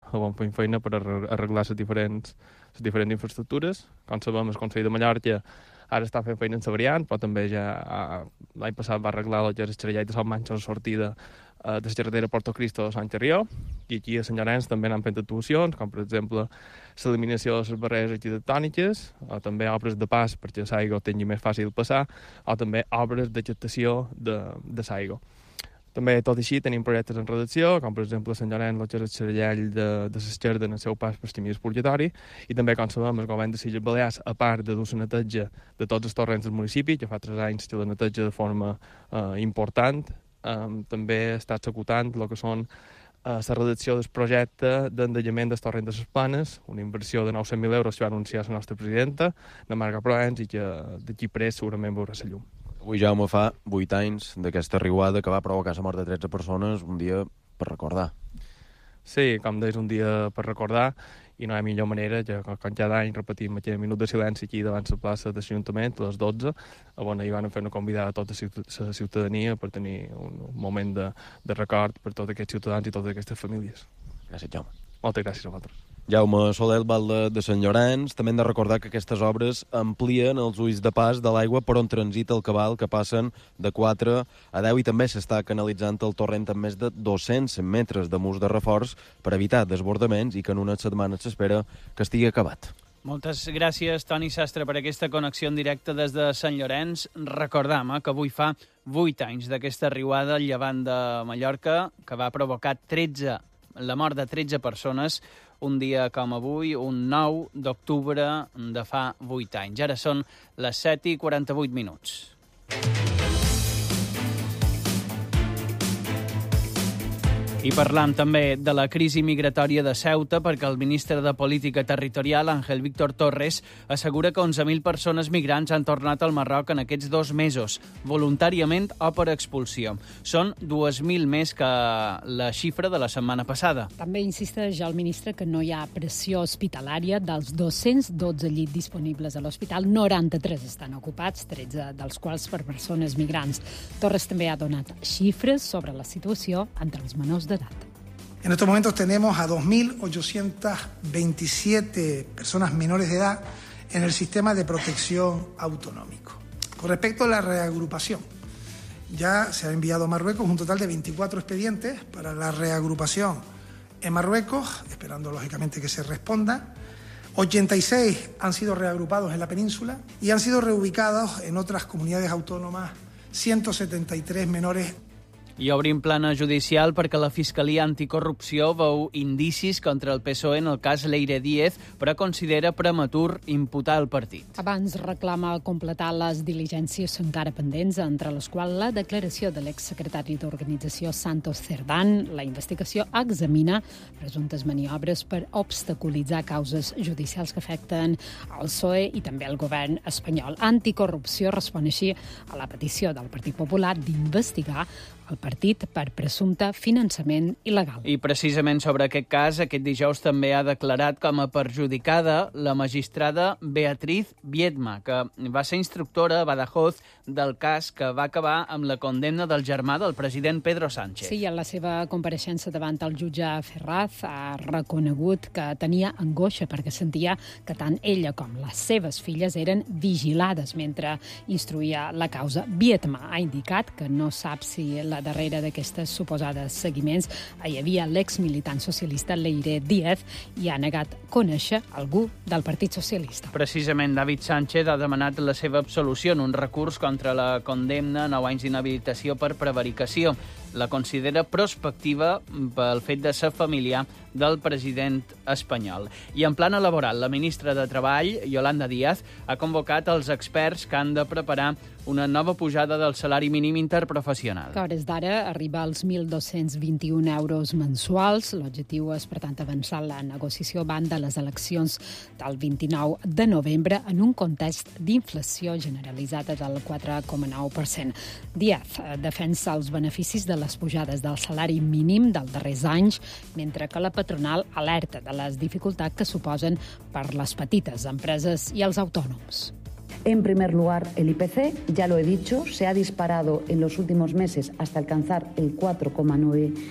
fent feina per arreglar les diferents infraestructures. Com sabem, el Consell de Mallorca ara està fent feina en la variant, però també ja l'any passat va arreglar el que és el xarellet de Sant Manxa, la sortida de la carretera Porto Cristo de Sant Carrió, i aquí a Sant Llorenç també han fet actuacions, com per exemple l'eliminació de les barreres arquitectòniques, o també obres de pas perquè l'aigua tingui més fàcil passar, o també obres de captació de l'aigua. També, tot així, tenim projectes en redacció, com per exemple a Sant Llorenç, el que és el xarellell de l'esquerda en el seu pas per Estimí Purgatori, i també, com sabem, el govern de les Illes Balears, a part de dur la neteja de tots els torrents del municipi, que fa 3 anys que la neteja de forma important, també està executant el que són la redacció del projecte d'endellament del torrent de les Planes, una inversió de 900.000 euros que va anunciar la nostra presidenta, la Marga Proens, i que d'aquí pres segurament veurà la llum. Avui, Jaume, fa 8 anys d'aquesta riuada que va provocar la mort de 13 persones, un dia per recordar. Sí, com deies, un dia per recordar, i no hi ha millor manera que, com cada any, repetim aquell minut de silenci aquí davant la plaça de l'Ajuntament, a les 12, on hi van fer una convidada a tota la ciutadania per tenir un moment de record per tots aquests ciutadans i totes aquestes famílies. Gràcies, Jaume. Moltes gràcies a vosaltres. Jaume Soler, alcalde de Sant Llorenç. També hem de recordar que aquestes obres amplien els ulls de pas de l'aigua per on transita el cabal, que passen de 4 a 10, i també s'està canalitzant el torrent amb més de 200 metres de murs de reforç per evitar desbordaments i que en unes setmanes s'espera que estigui acabat. Moltes gràcies, Toni Sastre, per aquesta connexió en directe des de Sant Llorenç. Recordam que avui fa 8 anys d'aquesta riuada al llevant de Mallorca, que va provocar la mort de 13 persones, un dia com avui, un 9 d'octubre de fa 8 anys. Ara són les 7:48. I parlam també de la crisi migratòria de Ceuta, perquè el ministre de Política Territorial, Ángel Víctor Torres, assegura que 11.000 persones migrants han tornat al Marroc en aquests 2 mesos, voluntàriament o per expulsió. Són 2.000 més que la xifra de la setmana passada. També insisteix el ministre que no hi ha pressió hospitalària. Dels 212 llits disponibles a l'hospital, 93 estan ocupats, 13 dels quals per persones migrants. Torres també ha donat xifres sobre la situació entre els menors de edad. En estos momentos tenemos a 2.827 personas menores de edad en el sistema de protección autonómico. Con respecto a la reagrupación, ya se ha enviado a Marruecos un total de 24 expedientes para la reagrupación en Marruecos, esperando lógicamente que se responda. 86 han sido reagrupados en la península y han sido reubicados en otras comunidades autónomas 173 menores. I obrim plana judicial perquè la Fiscalia Anticorrupció veu indicis contra el PSOE en el cas Leire Díez, però considera prematur imputar el partit. Abans reclama completar les diligències encara pendents, entre les quals la declaració de l'exsecretari d'Organització Santos Cerdán. La investigació examina presumptes maniobres per obstaculitzar causes judicials que afecten el PSOE i també el govern espanyol. Anticorrupció respon així a la petició del Partit Popular d'investigar el partit per presumpte finançament il·legal. I precisament sobre aquest cas, aquest dijous també ha declarat com a perjudicada la magistrada Beatriz Viedma, que va ser instructora a Badajoz del cas que va acabar amb la condemna del germà del president Pedro Sánchez. Sí, en la seva compareixença davant el jutge Ferraz ha reconegut que tenia angoixa perquè sentia que tant ella com les seves filles eren vigilades mentre instruïa la causa. Viedma ha indicat que no sap si darrere d'aquestes suposades seguiments hi havia l'ex-militant socialista Leire Díez i ha negat conèixer algú del Partit Socialista. Precisament David Sánchez ha demanat la seva absolució en un recurs contra la condemna a 9 anys d'inhabilitació per prevaricació. La considera prospectiva pel fet de ser familiar del president espanyol. I en plana laboral, la ministra de Treball, Yolanda Díaz, ha convocat els experts que han de preparar una nova pujada del salari mínim interprofessional. Que a hores d'ara arriba als 1.221 euros mensuals. L'objectiu és, per tant, avançar la negociació abans de les eleccions del 29 de novembre en un context d'inflació generalitzada del 4,9%. Díaz defensa els beneficis de les pujades del salari mínim dels darrers anys, mentre que la patronal alerta de les dificultats que suposen per les petites empreses i els autònoms. En primer lugar, el IPC, ya lo he dicho, se ha disparado en los últimos meses hasta alcanzar el 4,9%.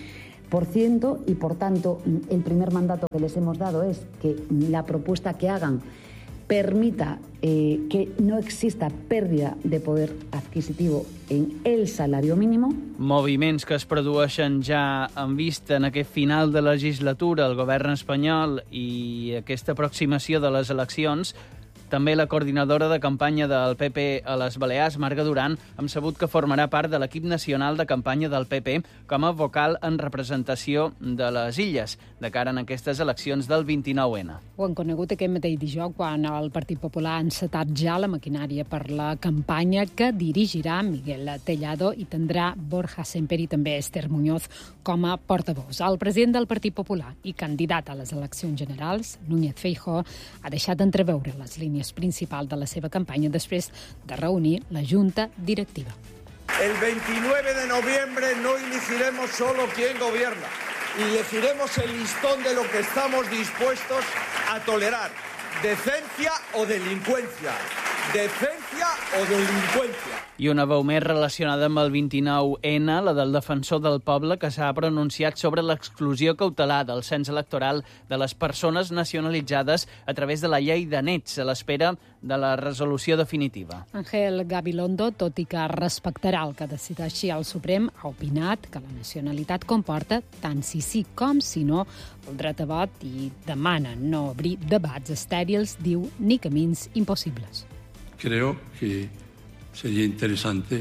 y por tanto el primer mandato que les hemos dado es que la propuesta que hagan permita que no exista pérdida de poder adquisitivo en el salario mínimo. Moviments que es produeixen ja en vista en aquest final de legislatura, el govern espanyol i aquesta aproximació de les eleccions. També la coordinadora de campanya del PP a les Balears, Marga Duran, hem sabut que formarà part de l'equip nacional de campanya del PP com a vocal en representació de les illes, de cara en aquestes eleccions del 29N. Ho han conegut aquest mateix dijous quan el Partit Popular ha encetat ja la maquinària per la campanya que dirigirà Miguel Tellado i tindrà Borja Semper i també Esther Muñoz com a portaveus. El president del Partit Popular i candidat a les eleccions generals, Núñez Feijóo, ha deixat entreveure les línies principal de la seva campanya després de reunir la Junta Directiva. El 29 de noviembre no elegiremos solo quién gobierna, elegiremos el listón de lo que estamos dispuestos a tolerar. Decencia o delincuencia. Decencia o delincuencia. I una veu més relacionada amb el 29N, la del defensor del poble, que s'ha pronunciat sobre l'exclusió cautelar del cens electoral de les persones nacionalitzades a través de la llei de nets, a l'espera de la resolució definitiva. Ángel Gabilondo, tot i que respectarà el que decideixi el Suprem, ha opinat que la nacionalitat comporta, tant si sí com si no, el dret a vot i demana no obrir debats estèrils, diu, ni camins impossibles. Creo que sería interesante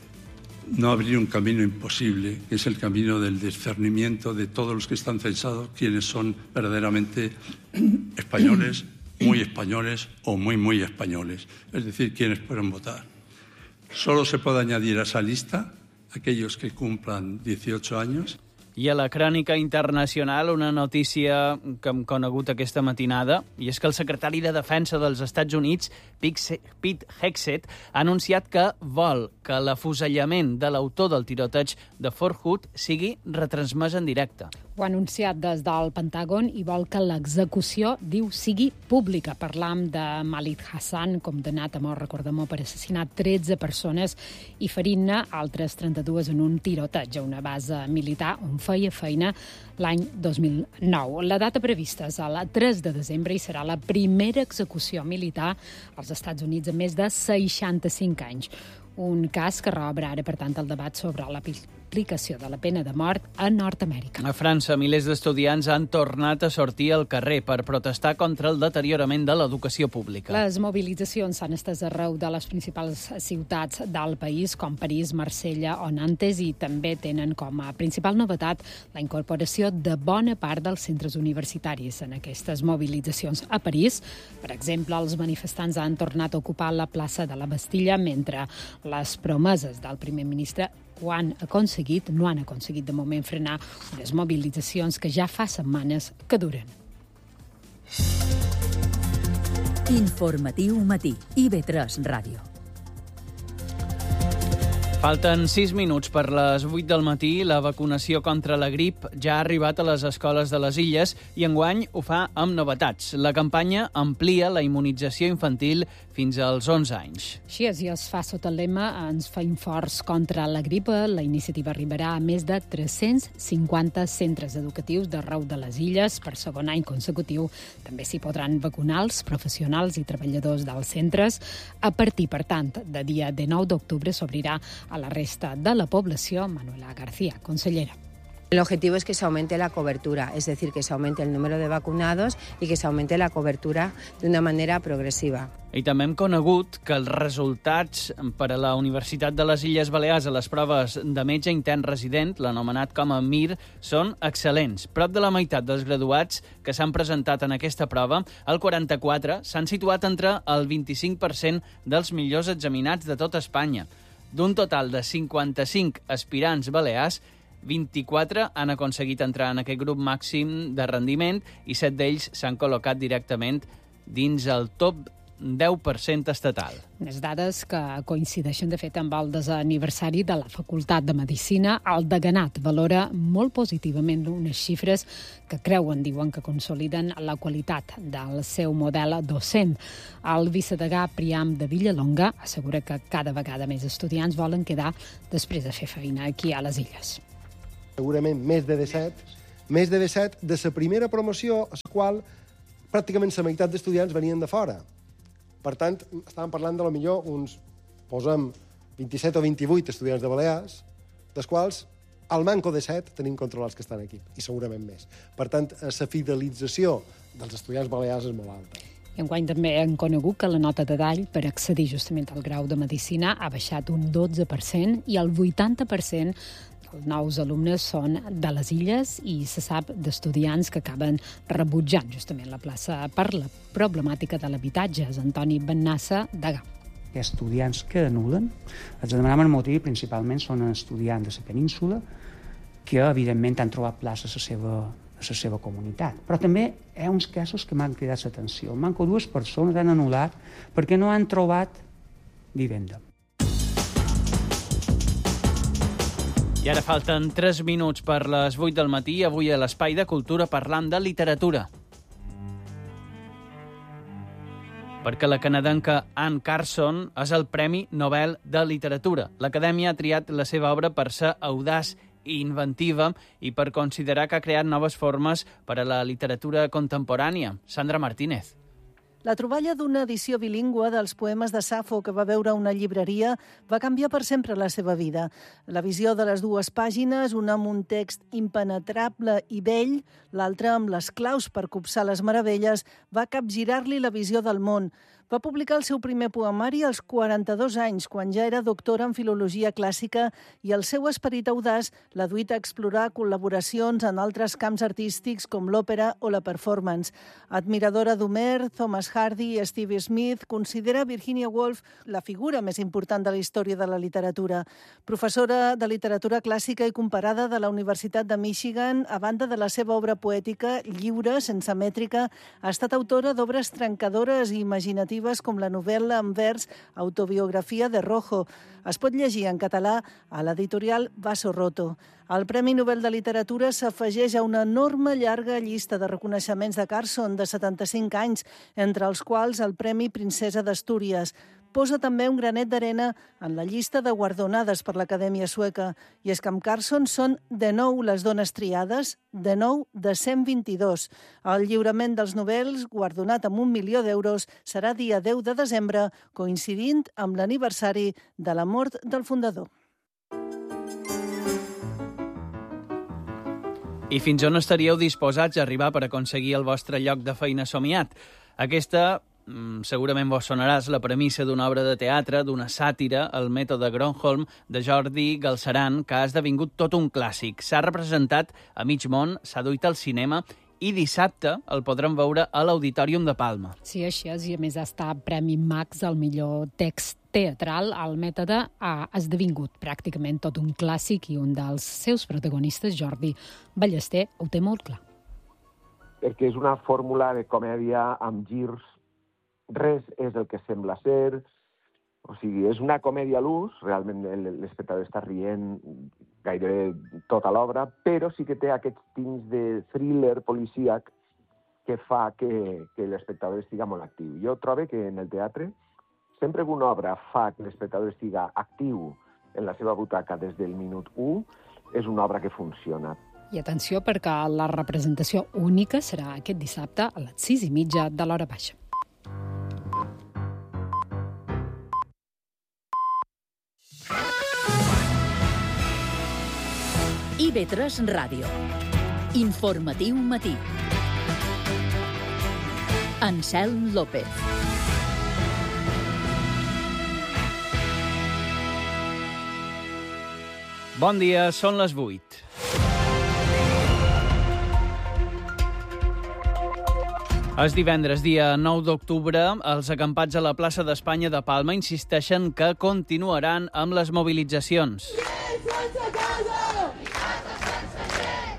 no abrir un camino imposible, que es el camino del discernimiento de todos los que están censados, quienes son verdaderamente españoles, muy españoles o muy, muy españoles, es decir, quienes pueden votar. Solo se puede añadir a esa lista aquellos que cumplan 18 años. I a la crònica internacional, una notícia que hem conegut aquesta matinada, i és que el secretari de Defensa dels Estats Units, Pete Hegseth, ha anunciat que vol que l'afusellament de l'autor del tiroteig de Fort Hood sigui retransmès en directe. Ho ha anunciat des del Pentàgon i vol que l'execució, diu, sigui pública. Parlam de Malik Hassan, condemnat a mort, recordem-ho, per assassinar 13 persones i ferint-ne altres 32 en un tiroteig a una base militar on feia feina l'any 2009. La data prevista és el 3 de desembre i serà la primera execució militar als Estats Units en més de 65 anys. Un cas que reobre ara, per tant, el debat sobre l'aplicació de la pena de mort a Nord-Amèrica. A França, milers d'estudiants han tornat a sortir al carrer per protestar contra el deteriorament de l'educació pública. Les mobilitzacions s'han estès arreu de les principals ciutats del país, com París, Marsella o Nantes, i també tenen com a principal novetat la incorporació de bona part dels centres universitaris en aquestes mobilitzacions. A París, per exemple, els manifestants han tornat a ocupar la plaça de la Bastilla, mentre les promeses del primer ministre no han aconseguit de moment frenar unes mobilitzacions que ja fa setmanes que duren. Informatiu Matí, IB3 Ràdio. Falten 6 minuts per les 8 del matí. La vacunació contra la grip ja ha arribat a les escoles de les Illes i enguany ho fa amb novetats. La campanya amplia la immunització infantil fins als 11 anys. Així és, i es fa sota el lema Ens feim forts contra la grip. La iniciativa arribarà a més de 350 centres educatius d'arreu de les Illes. Per segon any consecutiu també s'hi podran vacunar els professionals i treballadors dels centres. A partir, per tant, de dia 19 d'octubre s'obrirà a la resta de la població. Manuela García, consellera. El objetivo es que se aumente la cobertura, es decir, que se aumente el número de vacunados y que se aumente la cobertura de una manera progresiva. I també hem conegut que els resultats per a la Universitat de les Illes Balears a les proves de metge intern resident, l'anomenat com a MIR, són excel·lents. Prop de la meitat dels graduats que s'han presentat en aquesta prova, el 44, s'han situat entre el 25% dels millors examinats de tot Espanya. D'un total de 55 aspirants balears, 24 han aconseguit entrar en aquest grup màxim de rendiment i 7 d'ells s'han col·locat directament dins el top 10% estatal. Unes dades que coincideixen, de fet, amb el desaniversari de la Facultat de Medicina. El deganat valora molt positivament unes xifres que diuen que consoliden la qualitat del seu model docent. El vicedegà Priam de Villalonga assegura que cada vegada més estudiants volen quedar després de fer feina aquí a les Illes. segurament més de 17 de la primera promoció, a la qual pràcticament la meitat d'estudiants venien de fora. Per tant, estàvem parlant de millor uns, posem, 27 o 28 estudiants de Balears, dels quals al manco de 7 tenim controlats que estan aquí, i segurament més. Per tant, la fidelització dels estudiants balears és molt alta. I enguany també hem conegut que la nota de tall per accedir justament al grau de Medicina ha baixat un 12% i el 80% dels nous alumnes són de les Illes i se sap d'estudiants que acaben rebutjant justament la plaça per la problemàtica de l'habitatge. És Antoni Bennassa, degà. Hi ha estudiants que anulen. Els demanaven el motiu principalment són estudiants de la península que, evidentment, han trobat plaça a la seva comunitat. Però també hi ha uns casos que m'han cridat l'atenció. Manco 2 persones han anul·lat perquè no han trobat vivenda. I ara falten 3 minuts per les 8 del matí, avui a l'Espai de Cultura parlant de literatura. Perquè la canadenca Anne Carson és el Premi Nobel de Literatura. L'Acadèmia ha triat la seva obra per ser audaç i inventiva i per considerar que ha creat noves formes per a la literatura contemporània. Sandra Martínez. La troballa d'una edició bilingüe dels poemes de Safo que va veure una llibreria va canviar per sempre la seva vida. La visió de les dues pàgines, una amb un text impenetrable i vell, l'altra amb les claus per copsar les meravelles, va capgirar-li la visió del món. Va publicar el seu primer poemari als 42 anys, quan ja era doctora en filologia clàssica, i el seu esperit audaç l'ha duit a explorar col·laboracions en altres camps artístics com l'òpera o la performance. Admiradora d'Homer, Thomas Hardy i Steve Smith, considera Virginia Woolf la figura més important de la història de la literatura. Professora de literatura clàssica i comparada de la Universitat de Michigan, a banda de la seva obra poètica lliure, sense mètrica, ha estat autora d'obres trencadores i imaginatives com la novel·la en vers Autobiografia de Rojo. Es pot llegir en català a l'editorial Vaso Roto. El Premi Nobel de Literatura s'afegeix a una enorme llarga llista de reconeixements de Carson, de 75 anys, entre els quals el Premi Princesa d'Astúries. Posa també un granet d'arena en la llista de guardonades per l'Acadèmia Sueca. I és que amb Carson són de 9 les dones triades, de 9 de 122. El lliurament dels Nobels, guardonat amb 1 milió d'euros, serà dia 10 de desembre, coincidint amb l'aniversari de la mort del fundador. I fins on estaríeu disposats a arribar per aconseguir el vostre lloc de feina somiat? Aquesta segurament vos sonaràs la premissa d'una obra de teatre, d'una sàtira, el mètode Gronholm, de Jordi Galceran, que ha esdevingut tot un clàssic. S'ha representat a mig món, s'ha duit al cinema i dissabte el podrem veure a l'Auditorium de Palma. Sí, així és, i a més està Premi Max al millor text teatral. El mètode ha esdevingut pràcticament tot un clàssic i un dels seus protagonistes, Jordi Ballester, ho té molt clar. Perquè és una fórmula de comèdia amb girs. Res és el que sembla ser, o sigui, és una comèdia a l'ús, realment l'espectador està rient gairebé tota l'obra, però sí que té aquests tints de thriller policíac que fa que l'espectador estiga molt actiu. Jo trobo que en el teatre, sempre que una obra fa que l'espectador estiga actiu en la seva butaca des del minut 1, és una obra que funciona. I atenció, perquè la representació única serà aquest dissabte a les 6:30 de l'hora baixa. IB3 Ràdio. Informatiu matí. Anselm López. Bon dia, són les 8. És divendres, dia 9 d'octubre. Els acampats a la plaça d'Espanya de Palma insisteixen que continuaran amb les mobilitzacions.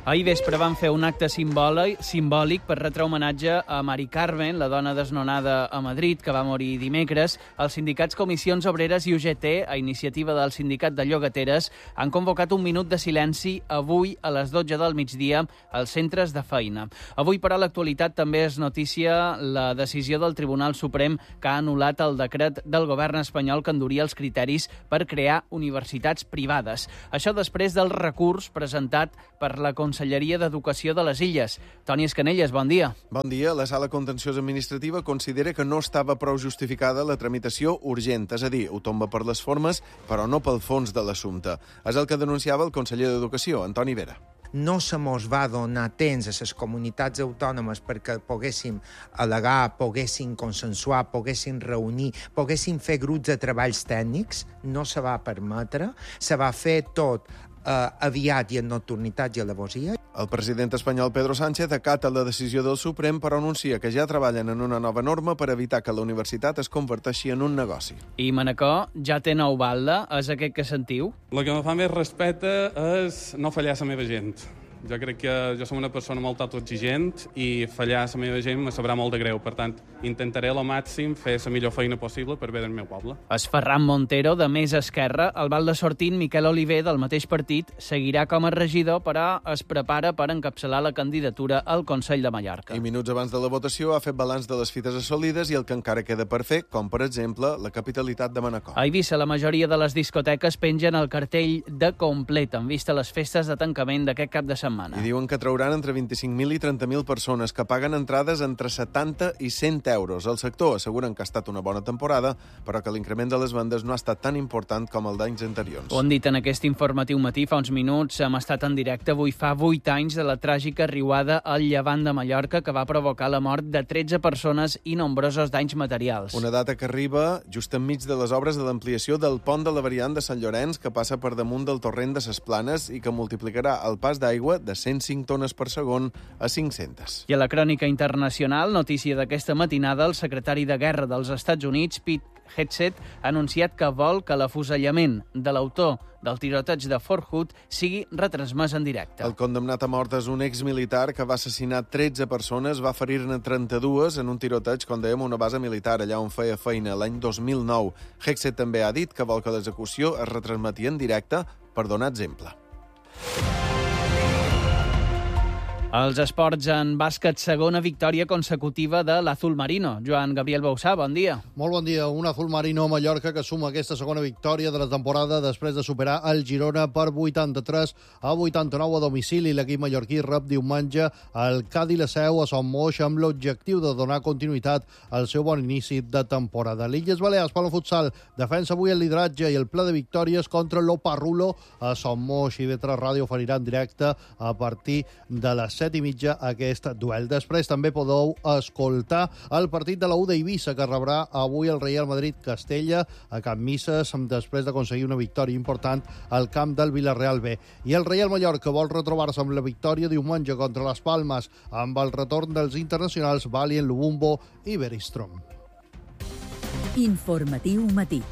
Ahir vespre van fer un acte simbòlic per retre homenatge a Mari Carmen, la dona desnonada a Madrid, que va morir dimecres. Els sindicats Comissions Obreres i UGT, a iniciativa del Sindicat de Llogateres, han convocat un minut de silenci avui a les 12 del migdia als centres de feina. Avui, però, a l'actualitat també es notícia la decisió del Tribunal Suprem que ha anul·lat el decret del govern espanyol que enduria els criteris per crear universitats privades. Això després del recurs presentat per la Conselleria d'Educació de les Illes. Toni Escanelles, bon dia. Bon dia. La Sala Contenciosa Administrativa considera que no estava prou justificada la tramitació urgent, és a dir, ho tomba per les formes, però no pel fons de l'assumpte. És el que denunciava el conseller d'Educació, Antoni Vera. No se mos va donar temps a les comunitats autònomes perquè poguéssim al·legar, poguéssim consensuar, poguéssim reunir, poguéssim fer grups de treballs tècnics, no se va permetre, se va fer tot aviat i en nocturnitat i alevosía. El president espanyol Pedro Sánchez acata la decisió del Suprem, però anuncia que ja treballen en una nova norma per evitar que la universitat es converteixi en un negoci. I Manacor ja té nou balda, és aquest que sentiu? El que em fa més respecte és no fallar a la meva gent. Jo crec que jo som una persona molt autoexigent i fallar a la meva gent me sabrà molt de greu. Per tant, intentaré al màxim fer la millor feina possible per bé del meu poble. És Ferran Montero, de Més Esquerra. El val de sortint, Miquel Oliver, del mateix partit, seguirà com a regidor, però es prepara per encapçalar la candidatura al Consell de Mallorca. I minuts abans de la votació ha fet balanç de les fites assolides i el que encara queda per fer, com per exemple la capitalitat de Manacor. A Eivissa, la majoria de les discoteques pengen el cartell de complet en vista a les festes de tancament d'aquest cap de setmana. I diuen que trauran entre 25.000 i 30.000 persones que paguen entrades entre 70 i 100 euros. El sector asseguren que ha estat una bona temporada, però que l'increment de les vendes no ha estat tan important com el d'anys anteriors. Ho han dit en aquest informatiu matí fa uns minuts. Hem estat en directe avui fa 8 anys de la tràgica riuada al llevant de Mallorca que va provocar la mort de 13 persones i nombrosos danys materials. Una data que arriba just enmig de les obres de l'ampliació del pont de la variant de Sant Llorenç, que passa per damunt del torrent de ses Planes i que multiplicarà el pas d'aigua de 105 tones per segon a 500. I a la crònica internacional, notícia d'aquesta matinada, el secretari de Guerra dels Estats Units, Pete Hegseth, ha anunciat que vol que l'afusellament de l'autor del tiroteig de Fort Hood sigui retransmès en directe. El condemnat a mort és un exmilitar que va assassinar 13 persones, va ferir-ne 32 en un tiroteig, com dèiem, a una base militar allà on feia feina l'any 2009. Hegseth també ha dit que vol que l'execució es retransmeti en directe per donar exemple. Els esports en bàsquet, segona victòria consecutiva de l'Azul Marino. Joan Gabriel Bausà, bon dia. Molt bon dia. Un Azul Marino Mallorca que suma aquesta segona victòria de la temporada després de superar el Girona per 83-89 a domicili. L'equip mallorquí rep diumenge el Cádiz la seu a Son Moix amb l'objectiu de donar continuïtat al seu bon inici de temporada. L'Illes Balears, Palo Futsal, defensa avui el lideratge i el pla de victòries contra l'Oparrulo a Son Moix. I Vetres Ràdio oferirà en directe a partir de les 7:30 aquest duel. Després també podeu escoltar el partit de la U d'Eivissa que rebrà avui el Real Madrid Castella a Can Misses després d'aconseguir una victòria important al camp del Villarreal B. I el Real Mallorca vol retrobar-se amb la victòria diumenge contra les Palmes amb el retorn dels internacionals Valien, Lubumbo i Bergström. Informatiu matí.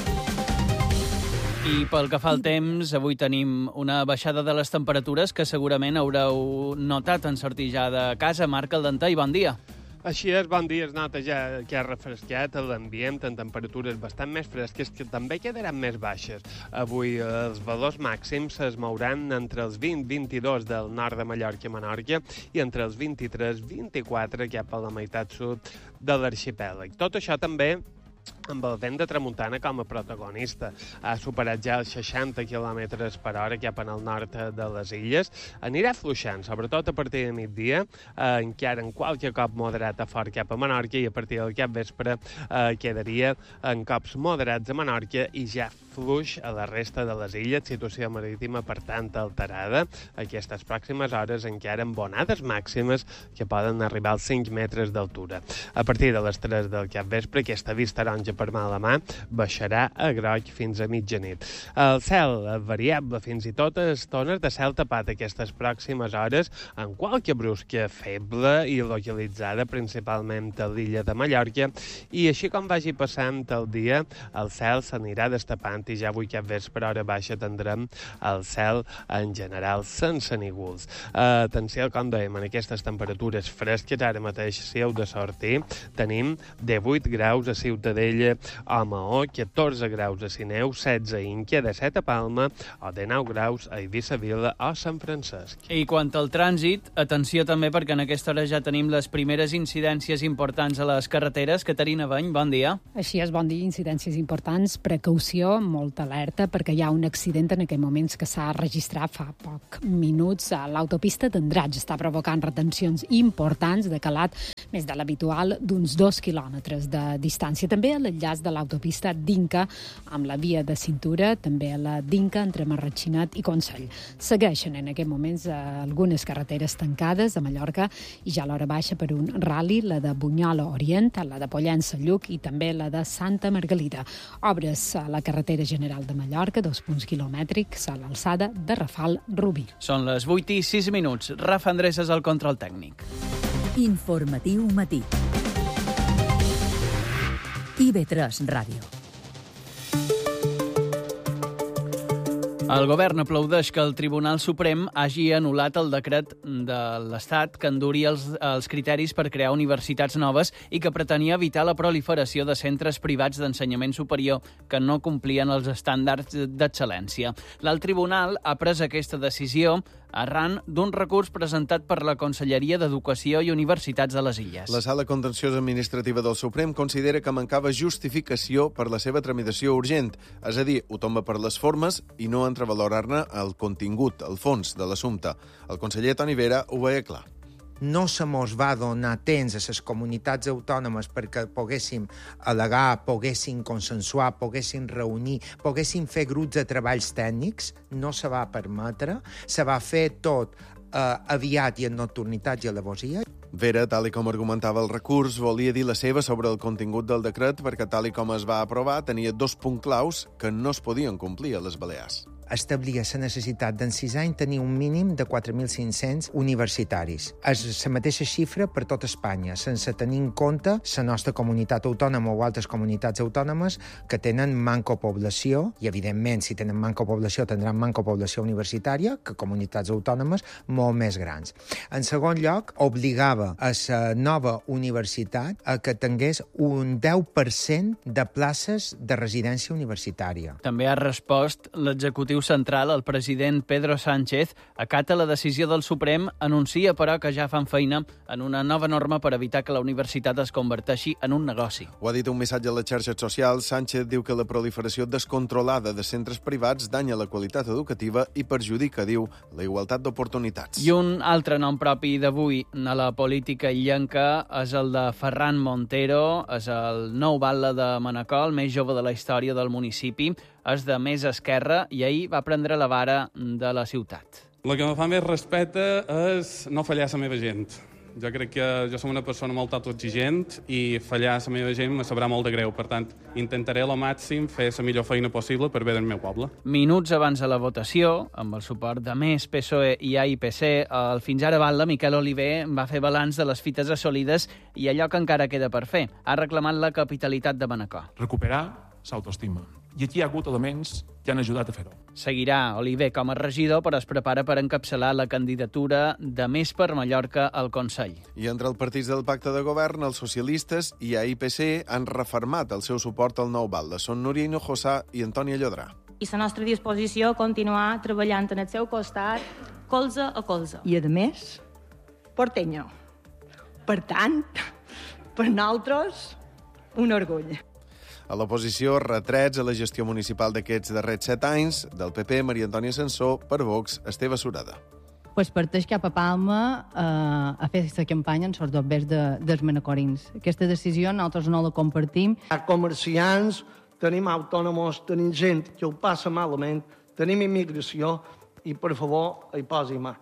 I pel que fa al temps, avui tenim una baixada de les temperatures que segurament haureu notat en sortir ja de casa. Marc Aldentei, bon dia. Així és, bon dia. Es nota ja que ha refrescat l'ambient en temperatures bastant més fresques que també quedaran més baixes. Avui els valors màxims es mouran entre els 20-22 del nord de Mallorca i Menorca i entre els 23-24 cap a la meitat sud de l'arxipèlag. Tot això també amb el vent de tramuntana com a protagonista. Ha superat ja els 60 km per hora cap al nord de les illes. Anirà fluixant, sobretot a partir de migdia, encara en qualque cop moderat a fort cap a Menorca i a partir del capvespre quedaria en cops moderats a Menorca i ja fluix a la resta de les illes, situació marítima per tant alterada. Aquestes pròximes hores encara amb onades màximes que poden arribar als 5 metres d'altura. A partir de les 3 del capvespre aquesta vista taronja per mala mà, baixarà a groc fins a mitjanit. El cel variable, fins i tot estones de cel tapat aquestes pròximes hores, amb qualque brusca feble i localitzada principalment a l'illa de Mallorca, i així com vagi passant el dia, el cel s'anirà destapant i ja avui cap vespre hora baixa tindrem el cel en general sense nígols. Atenció, com dèiem, en aquestes temperatures fresques, ara mateix si heu de sortir, tenim 18 graus a Ciutadella o Maó, 14 graus a Sineu, 16 a Inca, 17 a Palma o 19 graus a Eivissa Vila o Sant Francesc. I quant al trànsit, atenció també perquè en aquesta hora ja tenim les primeres incidències importants a les carreteres. Caterina Bany, bon dia. Així és, bon dia. Incidències importants, precaució, molta alerta, perquè hi ha un accident en aquests moments que s'ha registrat fa poc minuts a l'autopista d'Andratx. Està provocant retencions importants de calat, més de l'habitual, d'uns 2 quilòmetres de distància. També a l'enllaç de l'autopista d'Inca amb la via de cintura, també a la d'Inca entre Marratxinat i Consell. Segueixen en aquests moments algunes carreteres tancades a Mallorca i ja a l'hora baixa per un rally, la de Bunyola Orient, la de Pollença Lluc i també la de Santa Margalida. Obres a la carretera general de Mallorca, 2 punts quilomètrics a l'alçada de Rafal Rubí. Són les 8:06. Rafa Andrés és el control tècnic. Informatiu matí. IB3 Ràdio. El govern aplaudeix que el Tribunal Suprem hagi anul·lat el decret de l'Estat que enduri els criteris per crear universitats noves i que pretenia evitar la proliferació de centres privats d'ensenyament superior que no complien els estàndards d'excel·lència. L'alt tribunal ha pres aquesta decisió arran d'un recurs presentat per la Conselleria d'Educació i Universitats de les Illes. La Sala Contenciosa Administrativa del Suprem considera que mancava justificació per la seva tramitació urgent, és a dir, ho tomba per les formes i no entrevalorar-ne el contingut, el fons de l'assumpte. El conseller Toni Vera ho veia clar. No se mos va donar temps a les comunitats autònomes perquè poguéssim al·legar, poguéssim consensuar, poguéssim reunir, poguéssim fer grups de treballs tècnics, no se va permetre, se va fer tot aviat i en nocturnitat i alevosia. Vera, tal com argumentava el recurs, volia dir la seva sobre el contingut del decret perquè, tal com es va aprovar, tenia 2 punts claus que no es podien complir a les Balears. Establia la necessitat d'en 6 anys tenir un mínim de 4.500 universitaris. És la mateixa xifra per tot Espanya, sense tenir en compte la nostra comunitat autònoma o altres comunitats autònomes que tenen manca població, i evidentment si tenen manca població tindran manca població universitària que comunitats autònomes molt més grans. En segon lloc, obligava a la nova universitat a que tingués un 10% de places de residència universitària. També ha respost l'executiu central, el president Pedro Sánchez, acata la decisió del Suprem, anuncia, però, que ja fan feina en una nova norma per evitar que la universitat es converteixi en un negoci. Ho ha dit un missatge a les xarxes socials. Sánchez diu que la proliferació descontrolada de centres privats danya la qualitat educativa i perjudica, diu, la igualtat d'oportunitats. I un altre nom propi d'avui a la política illenca és el de Ferran Montero, és el nou batlle de Manacor, el més jove de la història del municipi, és de més esquerra i ahir va prendre la vara de la ciutat. El que em fa més respecte és no fallar a la meva gent. Jo crec que jo som una persona molt autoexigent i fallar a la meva gent me sabrà molt de greu. Per tant, intentaré al màxim fer la millor feina possible per bé del meu poble. Minuts abans de la votació, amb el suport de Més, PSOE i AIPC, el fins ara batlle Miquel Oliver va fer balanç de les fites assolides i allò que encara queda per fer. Ha reclamat la capitalitat de Manacor. Recuperar l'autoestima. I aquí hi ha hagut elements que han ajudat a fer-ho. Seguirà Oliver com a regidor, però es prepara per encapçalar la candidatura de Més per Mallorca al Consell. I entre els partits del pacte de govern, els socialistes i AIPC han refermat el seu suport al nou batlle. Són Núria Hinojosa i Antònia Llodrà. I la nostra disposició a continuar treballant en el seu costat, colze a colze. I, a més, porteño. Per tant, per nosaltres, un orgull. A l'oposició, retrets a la gestió municipal d'aquests darrers 7 anys, del PP, Maria Antònia Sansó, per Vox, Esteve Sureda. Pues parteix cap a Palma a fer aquesta campanya en els bombers dels manacorins. Aquesta decisió nosaltres no la compartim. Hi ha comerciants, tenim autònoms, tenim gent que ho passa malament, tenim immigració i, per favor, hi posi mà.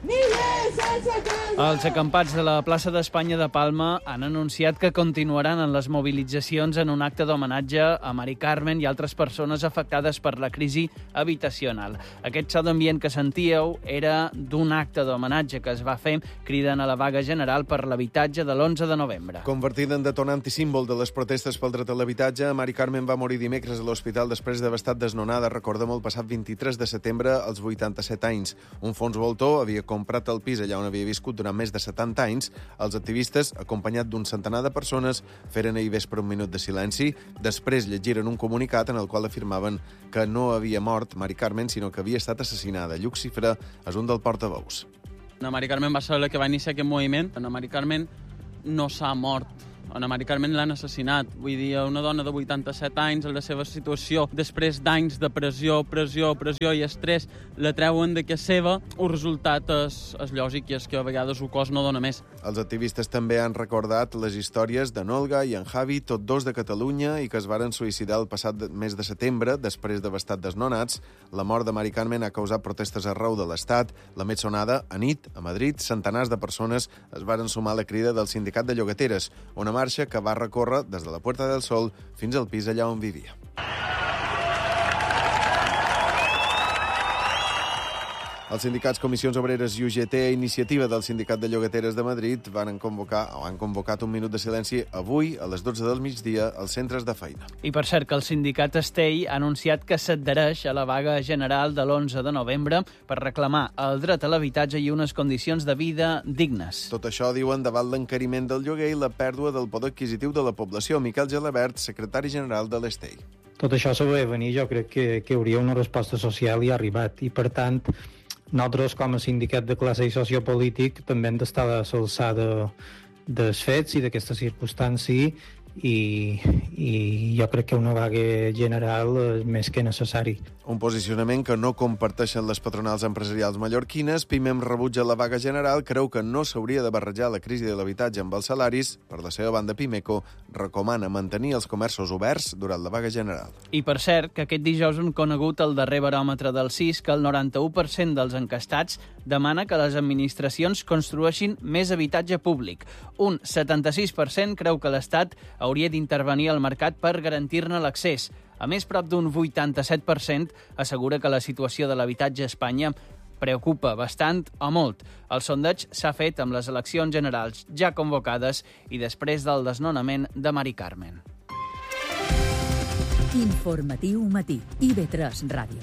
Els acampats de la plaça d'Espanya de Palma han anunciat que continuaran en les mobilitzacions en un acte d'homenatge a Mari Carmen i altres persones afectades per la crisi habitacional. Aquest so d'ambient que sentíeu era d'un acte d'homenatge que es va fer cridant a la vaga general per l'habitatge de l'11 de novembre. Convertida en detonant i símbol de les protestes pel dret a l'habitatge, Mari Carmen va morir dimecres a l'hospital després d'haver estat desnonada, recordem, el passat 23 de setembre als 87 anys. Un fons voltor havia comprat el pis allà on havia viscut durant més de 70 anys. Els activistes, acompanyat d'un centenar de persones, feren ahir vespre un minut de silenci. Després llegiren un comunicat en el qual afirmaven que no havia mort Mari Carmen, sinó que havia estat assassinada. Lluc Cifrà és un del portaveus. Ana Mari Carmen va ser la que va iniciar aquest moviment. Ana Mari Carmen no s'ha mort. Ana Mari Carmen l'han assassinat. Vull dir, una dona de 87 anys, en la seva situació, després d'anys de pressió i estrès, la treuen de que seva. El resultat és lògic i és que a vegades el cos no dona més. Els activistes també han recordat les històries de Olga i en Javi, tots dos de Catalunya, i que es varen suïcidar el passat mes de setembre, després d'haver estat desnonats. La mort de Mari Carmen ha causat protestes arreu de l'Estat. La més sonada, a nit, a Madrid, centenars de persones es varen sumar a la crida del Sindicat de Llogateres, una marxa que va recórrer des de la Puerta del Sol fins al pis allà on vivia. Els sindicats Comissions Obreres i UGT, a iniciativa del Sindicat de Llogateres de Madrid, han convocat un minut de silenci avui a les 12 del migdia als centres de feina. I per cert que el sindicat Estell ha anunciat que s'adhereix a la vaga general de l'11 de novembre per reclamar el dret a l'habitatge i unes condicions de vida dignes. Tot això, diuen, davant l'encariment del lloguer i la pèrdua del poder adquisitiu de la població. Miquel Gelabert, secretari general de l'Estell. Tot això s'ha de venir, jo crec que hauria una resposta social i ha arribat. I, per tant, nosaltres, com a sindicat de classe i sociopolític, també hem d'estar a l'alçada dels fets i d'aquesta circumstància i jo crec que una vaga general és més que necessari. Un posicionament que no comparteixen les patronals empresarials mallorquines. Pimem rebutja la vaga general, creu que no s'hauria de barrejar la crisi de l'habitatge amb els salaris. Per la seva banda, Pimeco recomana mantenir els comerços oberts durant la vaga general. I per cert, que aquest dijous han conegut el darrer baròmetre del CIS que el 91% dels encastats demana que les administracions construeixin més habitatge públic. Un 76% creu que l'Estat hauria d'intervenir al mercat per garantir-ne l'accés. A més, prop d'un 87% assegura que la situació de l'habitatge a Espanya preocupa bastant o molt. El sondeig s'ha fet amb les eleccions generals ja convocades i després del desnonament de Mari Carmen. Informatiu matí. IB3 Ràdio.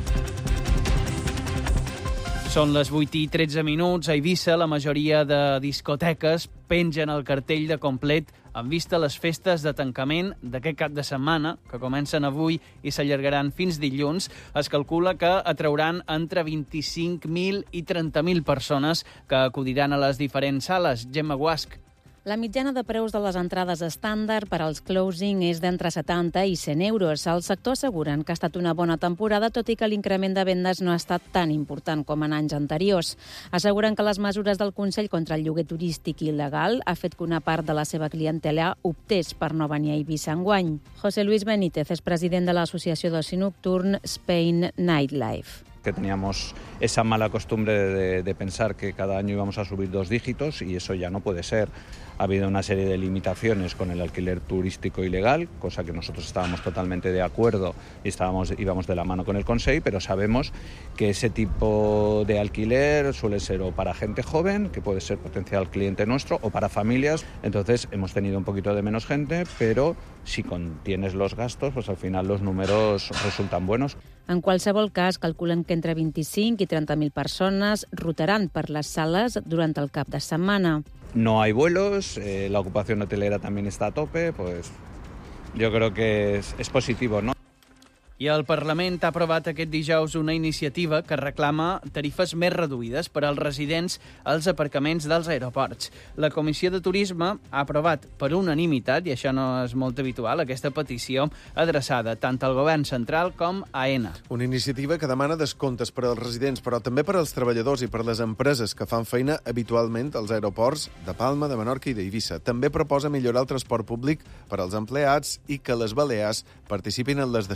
Són les 8:13. A Eivissa, la majoria de discoteques pengen el cartell de complet en vista a les festes de tancament d'aquest cap de setmana, que comencen avui i s'allargaran fins dilluns. Es calcula que atrauran entre 25.000 i 30.000 persones que acudiran a les diferents sales. Gemma Guasch. La mitjana de preus de les entrades estàndard per als closing és d'entre 70 i 100 euros. El sector asseguren que ha estat una bona temporada, tot i que l'increment de vendes no ha estat tan important com en anys anteriors. Asseguren que les mesures del Consell contra el lloguer turístic il·legal ha fet que una part de la seva clientela optés per no venir a Eivissa enguany. José Luis Benítez és president de l'Associació d'Oci Nocturn Spain Nightlife. Que teníamos esa mala costumbre de pensar que cada año íbamos a subir 2 dígitos y eso ya no puede ser. Ha habido una serie de limitaciones con el alquiler turístico ilegal, cosa que nosotros estábamos totalmente de acuerdo y íbamos de la mano con el Consell, pero sabemos que ese tipo de alquiler suele ser o para gente joven, que puede ser potencial cliente nuestro, o para familias. Entonces hemos tenido un poquito de menos gente, pero si contienes los gastos, pues al final los números resultan buenos. En qualsevol cas, calculen que entre 25 i 30.000 persones rotaran per les sales durant el cap de setmana. No hay vuelos, la ocupación hotelera también está a tope, pues yo creo que es positivo, ¿no? I el Parlament ha aprovat aquest dijous una iniciativa que reclama tarifes més reduïdes per als residents als aparcaments dels aeroports. La Comissió de Turisme ha aprovat per unanimitat, i això no és molt habitual, aquesta petició adreçada tant al govern central com a AENA. Una iniciativa que demana descomptes per als residents, però també per als treballadors i per les empreses que fan feina habitualment als aeroports de Palma, de Menorca i d'Eivissa. També proposa millorar el transport públic per als empleats i que les Balears participin en les decisions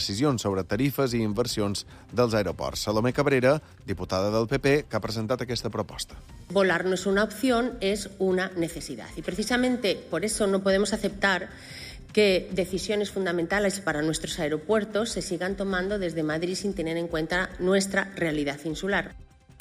sobre tarifes i inversions dels aeroports. Salomé Cabrera, diputada del PP, que ha presentat aquesta proposta. Volar no es una opción, es una necesidad. Y precisamente por eso no podemos aceptar que decisiones fundamentales para nuestros aeropuertos se sigan tomando desde Madrid sin tener en cuenta nuestra realidad insular.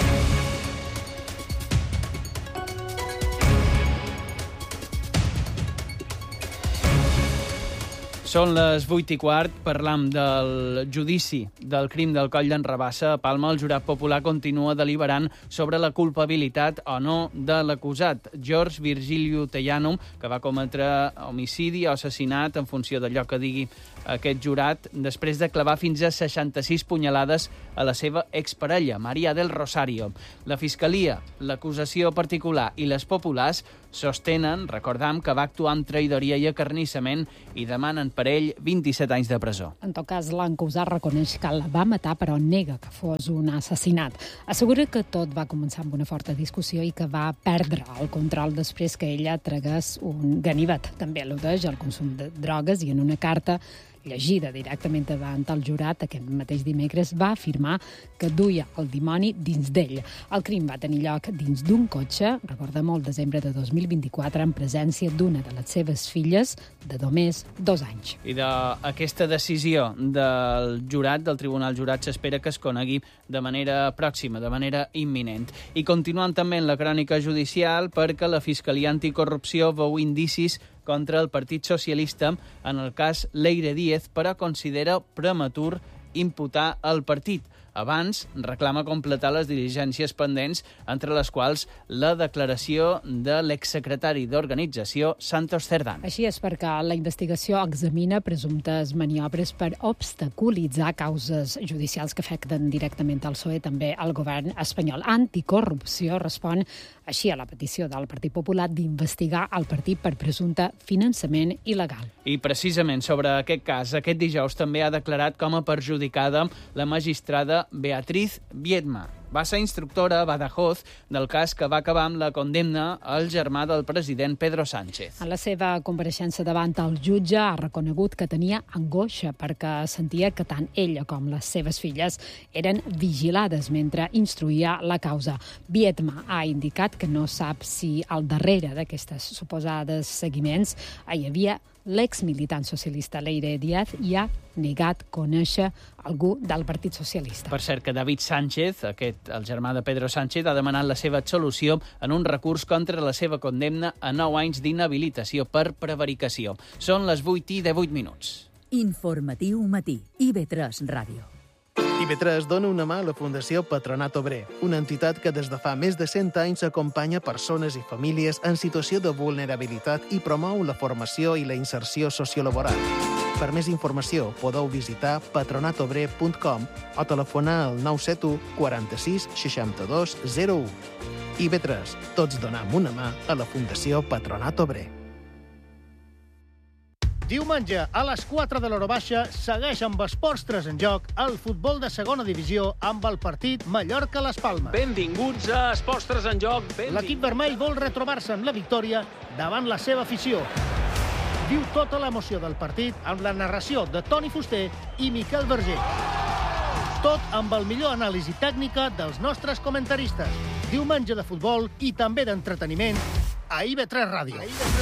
Són les 8:15, parlam del judici del crim del Coll d'en Rabassa. A Palma, el jurat popular continua deliberant sobre la culpabilitat o no de l'acusat, George Virgilio Tellano, que va cometre homicidi o assassinat en funció d'allò que digui aquest jurat, després de clavar fins a 66 punyalades a la seva exparella, Maria del Rosario. La Fiscalia, l'acusació particular i les populars sostenen, recordam, que va actuar amb traïdoria i acarnissament i demanen per ell 27 anys de presó. En tot cas, l'encusat reconeix que la va matar, però nega que fos un assassinat. Assegura que tot va començar amb una forta discussió i que va perdre el control després que ella tragués un ganivet. També al·ludeix al consum de drogues i en una carta llegida directament davant el jurat aquest mateix dimecres, va afirmar que duia el dimoni dins d'ell. El crim va tenir lloc dins d'un cotxe, recordem, el desembre de 2024, en presència d'una de les seves filles de només 2 anys. I d'aquesta decisió del jurat, del tribunal jurat, s'espera que es conegui de manera pròxima, de manera imminent. I continuant també en la crònica judicial, perquè la Fiscalia Anticorrupció veu indicis contra el Partit Socialista en el cas Leire Díez, però considera prematur imputar el partit. Abans reclama completar les diligències pendents, entre les quals la declaració de l'exsecretari d'organització, Santos Cerdán. Així és perquè la investigació examina presumptes maniobres per obstaculitzar causes judicials que afecten directament al PSOE, també al govern espanyol. Anticorrupció respon així a la petició del Partit Popular d'investigar el partit per presumpte finançament il·legal. I precisament sobre aquest cas, aquest dijous també ha declarat com a perjudicada la magistrada Beatriz Viedma. Va ser instructora a Badajoz del cas que va acabar amb la condemna al germà del president Pedro Sánchez. En la seva compareixença davant el jutge ha reconegut que tenia angoixa perquè sentia que tant ella com les seves filles eren vigilades mentre instruïa la causa. Viedma ha indicat que no sap si al darrere d'aquestes suposades seguiments hi havia l'ex-militant socialista Leire Díaz i ha negat conèixer algú del Partit Socialista. Per cert, que David Sánchez, el germà de Pedro Sánchez, ha demanat la seva absolució en un recurs contra la seva condemna a 9 anys d'inhabilitació per prevaricació. Són les 8:18. Informatiu matí. IB3 Ràdio. IB3 dona una mà a la Fundació Patronat Obrer, una entitat que des de fa més de 100 anys acompanya persones i famílies en situació de vulnerabilitat i promou la formació i la inserció sociolaboral. Per més informació podeu visitar patronatobrer.com o telefonar al 971 46 62 01. IB3, tots donem una mà a la Fundació Patronat Obrer. Diumenge, a les 4 de l'hora baixa, segueix amb Esports 3 en joc el futbol de segona divisió amb el partit Mallorca-Las Palmes. Benvinguts a Esports 3 en joc. L'equip vermell vol retrobar-se amb la victòria davant la seva afició. Viu tota l'emoció del partit amb la narració de Toni Fuster i Miquel Verger. Tot amb el millor anàlisi tècnica dels nostres comentaristes. Diumenge de futbol i també d'entreteniment a IB3 Ràdio.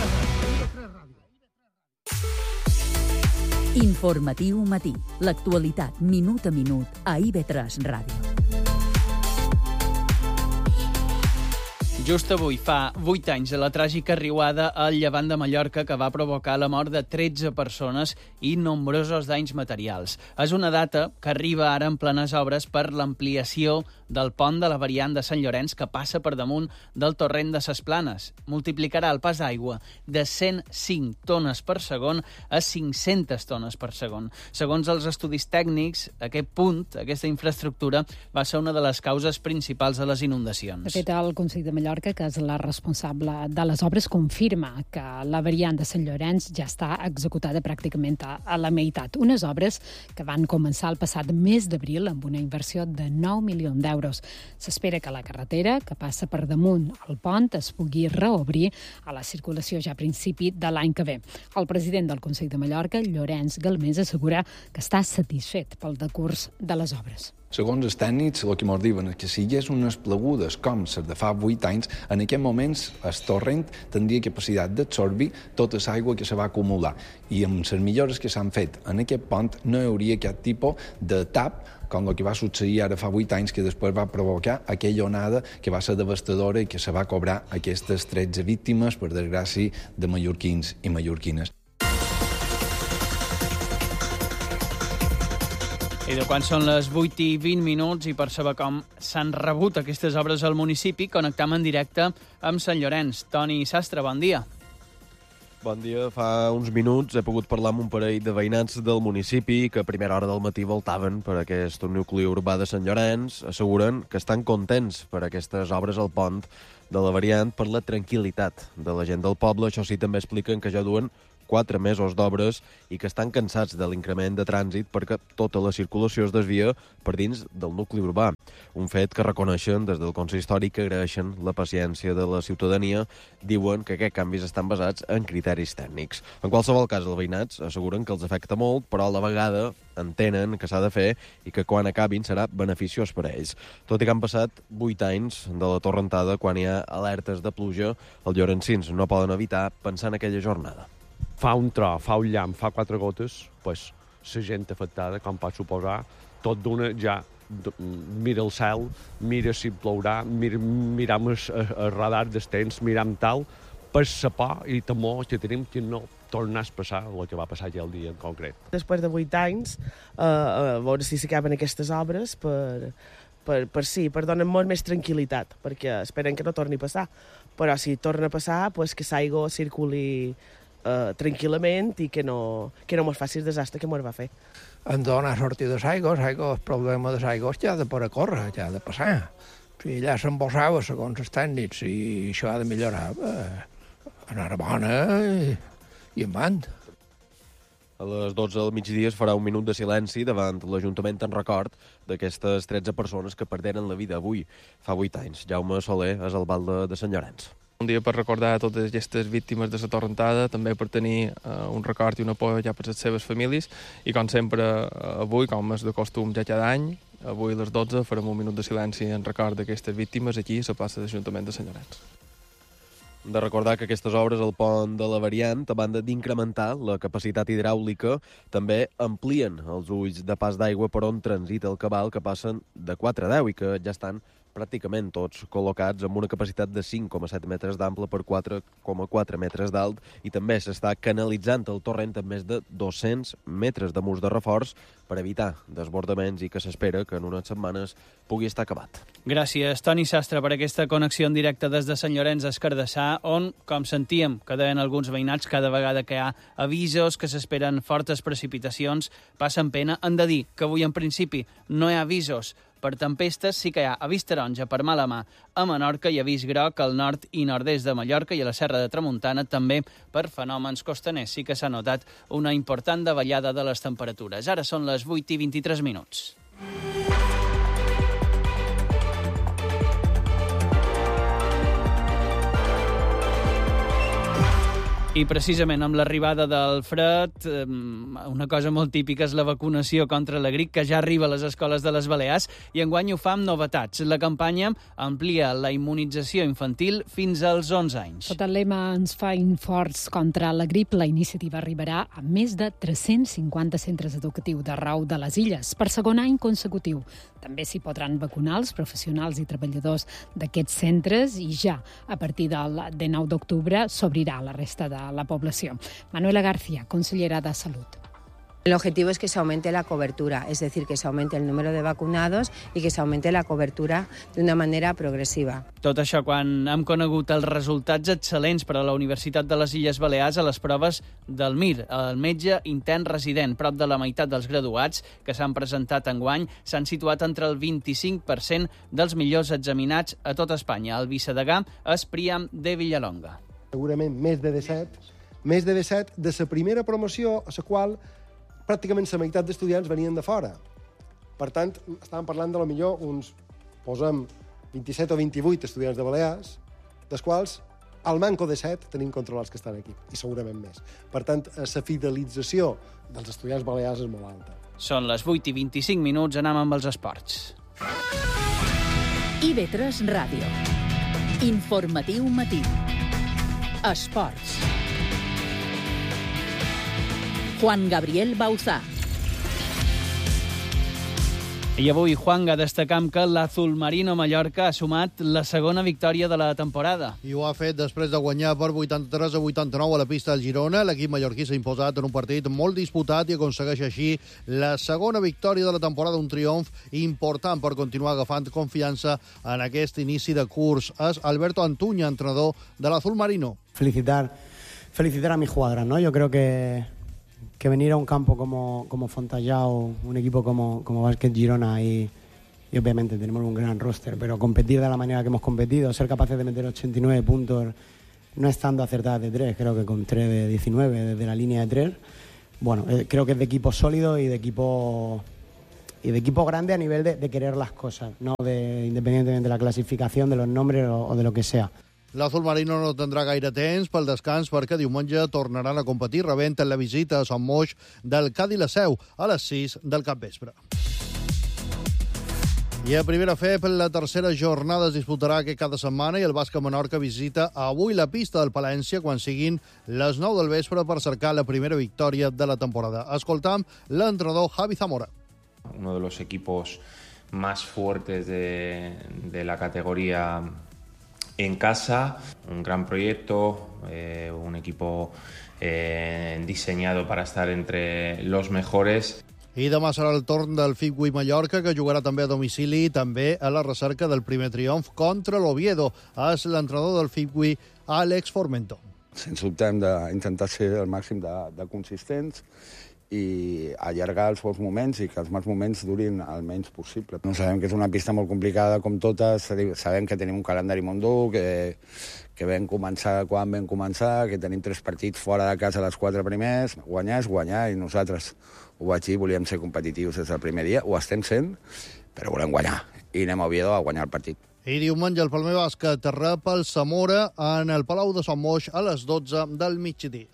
Informatiu matí. L'actualitat minut a minut a IB3 Ràdio. Just avui fa 8 anys de la tràgica riuada al llevant de Mallorca que va provocar la mort de 13 persones i nombrosos danys materials. És una data que arriba ara en plenes obres per l'ampliació del pont de la variant de Sant Llorenç que passa per damunt del torrent de Ses Planes. Multiplicarà el pas d'aigua de 105 tones per segon a 500 tones per segon. Segons els estudis tècnics, aquest punt, aquesta infraestructura, va ser una de les causes principals de les inundacions. De fet, el Consell de Mallorca Mallorca, que és la responsable de les obres, confirma que la variant de Sant Llorenç ja està executada pràcticament a la meitat. Unes obres que van començar el passat mes d'abril amb una inversió de 9 milions d'euros. S'espera que la carretera, que passa per damunt el pont, es pugui reobrir a la circulació ja a principi de l'any que ve. El president del Consell de Mallorca, Llorenç Galmés, assegura que està satisfet pel decurs de les obres. Segons els tècnics, el que ens diuen és que si hi hagués unes plegudes com les de fa 8 anys, en aquests moments el torrent tindria capacitat d'absorbir tota l'aigua que se va acumular. I amb les millores que s'han fet en aquest pont no hi hauria cap tipus de tap, com el que va succeir ara fa 8 anys, que després va provocar aquella onada que va ser devastadora i que se va cobrar aquestes 13 víctimes, per desgràcia, de mallorquins i mallorquines. I de quan són les 8:20 i per saber com s'han rebut aquestes obres al municipi, connectam en directe amb Sant Llorenç. Toni Sastre, bon dia. Bon dia. Fa uns minuts he pogut parlar amb un parell de veïnats del municipi que a primera hora del matí voltaven per aquest nucli urbà de Sant Llorenç. Asseguren que estan contents per aquestes obres al pont de la variant, per la tranquil·litat de la gent del poble. Això sí, també expliquen que ja duen 4 mesos d'obres i que estan cansats de l'increment de trànsit perquè tota la circulació es desvia per dins del nucli urbà. Un fet que reconeixen des del consistori, que agraeixen la paciència de la ciutadania. Diuen que aquests canvis estan basats en criteris tècnics. En qualsevol cas, els veïnats asseguren que els afecta molt, però a la vegada entenen que s'ha de fer i que quan acabin serà beneficiós per a ells. Tot i que han passat 8 anys de la torrentada, quan hi ha alertes de pluja, els llorencins no poden evitar pensar en aquella jornada. Fa un tro, fa un llamp, fa 4 gotes, pues, la gent afectada, com pot suposar, tot d'una ja mira el cel, mira si plourà, miram el radar dels temps, miram tal, per la por i temor que tenim que no tornés a passar el que va passar ja el dia en concret. Després de 8 anys, a veure si s'acaben aquestes obres per donar molt més tranquil·litat, perquè esperen que no torni a passar. Però si torna a passar, pues, que l'aigua circuli tranquil·lament i que no mos faci el desastre que mos va fer. En dona sortir de l'aigua, el problema de l'aigua ja ha de poder córrer, ja ha de passar. Si allà s'embossava, segons els tècnics, i això ha de millorar, anar bona i en band. A les 12 del migdia es farà un minut de silenci davant l'Ajuntament en record d'aquestes 13 persones que perderen la vida avui, fa 8 anys. Jaume Soler és alcalde de Sant Llorenç. Un dia per recordar totes aquestes víctimes de la torrentada, també per tenir un record i un apoyo ja per les seves famílies, i com sempre avui, com és de costum ja cada any, avui a les 12 farem un minut de silenci en record d'aquestes víctimes aquí a la plaça de l'Ajuntament de Sant Llorenç. De recordar que aquestes obres al pont de la variant, a banda d'incrementar la capacitat hidràulica, també amplien els ulls de pas d'aigua per on transita el cabal, que passen de 4 a 10 i que ja estan pràcticament tots col·locats amb una capacitat de 5,7 metres d'ample per 4,4 metres d'alt, i també s'està canalitzant el torrent amb més de 200 metres de murs de reforç per evitar desbordaments i que s'espera que en unes setmanes pugui estar acabat. Gràcies, Toni Sastre, per aquesta connexió en directe des de Sant Llorenç a Escardassar, on, com sentíem, que deien alguns veïnats, cada vegada que hi ha avisos que s'esperen fortes precipitacions, passen pena. Han de dir que avui, en principi, no hi ha avisos per tempestes, sí que hi ha avís taronja per mala mà a Menorca i avís groc al nord i nord-est de Mallorca i a la Serra de Tramuntana, també per fenòmens costaners. Sí que s'ha notat una important davallada de les temperatures. Ara són les 8:23. I precisament amb l'arribada del fred, una cosa molt típica és la vacunació contra la grip, que ja arriba a les escoles de les Balears, i enguany ho fa amb novetats. La campanya amplia la immunització infantil fins als 11 anys. Sota el lema "Ens faim forts contra la grip", la iniciativa arribarà a més de 350 centres educatius d'arreu de les illes, per segon any consecutiu. També s'hi podran vacunar els professionals i treballadors d'aquests centres i ja a partir del 19 d'octubre s'obrirà a la resta de la població. Manuela García, consellera de Salut. El objetivo es que se aumente la cobertura, es decir, que se aumente el número de vacunados y que se aumente la cobertura de una manera progresiva. Tot això quan hem conegut els resultats excel·lents per a la Universitat de les Illes Balears a les proves del MIR, el metge intern resident. Prop de la meitat dels graduats que s'han presentat enguany s'han situat entre el 25% dels millors examinats a tot Espanya. El vicedegà és Príam de Villalonga. Segurament més de 17 de la primera promoció, a la qual pràcticament la meitat d'estudiants venien de fora. Per tant, estàvem parlant de millor uns, posem, 27 o 28 estudiants de Balears, dels quals al manco de 7 tenim controlats que estan aquí, i segurament més. Per tant, la fidelització dels estudiants balears és molt alta. Són les 8:25, anem amb els esports. IB3 Ràdio. Informatiu matí. Esports. Juan Gabriel Bauzá. I avui, Juanga, destacam que l'Azulmarino Mallorca ha sumat la segona victòria de la temporada. I ho ha fet després de guanyar per 83-89 a la pista del Girona. L'equip mallorquí s'ha imposat en un partit molt disputat i aconsegueix així la segona victòria de la temporada, un triomf important per continuar agafant confiança en aquest inici de curs. És Alberto Antuña, entrenador de l'Azulmarino. Felicitar a mis jugadoras, ¿no? Yo creo que venir a un campo como Fontallao, un equipo como Básquet Girona y obviamente tenemos un gran roster, pero competir de la manera que hemos competido, ser capaces de meter 89 puntos no estando acertadas de 3, creo que con 3 de 19 desde la línea de 3, bueno, creo que es de equipo sólido y de equipo grande a nivel de querer las cosas, no independientemente de la clasificación, de los nombres o de lo que sea. L'Azulmarino no tindrà gaire temps pel descans perquè diumenge tornaran a competir rebent la visita a Sant Moix del Cádiz La Seu a les 6 del capvespre. I a primera FEP, la tercera jornada es disputarà cada setmana i el Bàsquet Menorca visita avui la pista del Palència quan siguin les 9 del vespre per cercar la primera victòria de la temporada. Escoltam l'entrenador Javi Zamora. Uno de los equipos más fuertes de la categoría en casa, un gran proyecto, un equipo diseñado para estar entre los mejores. I demà serà el torn del FIBWI Mallorca, que jugarà també a domicili i també a la recerca del primer triomf contra l'Oviedo. És l'entrenador del FIBWI, Àlex Formento. Sens dubte hem d'intentar ser el màxim de consistents i allargar els bons moments i que els mals moments durin el menys possible. No sabem que és una pista molt complicada com totes, sabem que tenim un calendari molt dur, que vam començar quan vam començar, que tenim 3 partits fora de casa els 4 primers. Guanyar és guanyar i nosaltres ho vaig dir, volíem ser competitius des del primer dia, ho estem sent, però volem guanyar i anem a Oviedo a guanyar el partit. I diumenge el Palmer Bàsquet rep el Zamora en el Palau de Sant Moix a les 12 del migdia.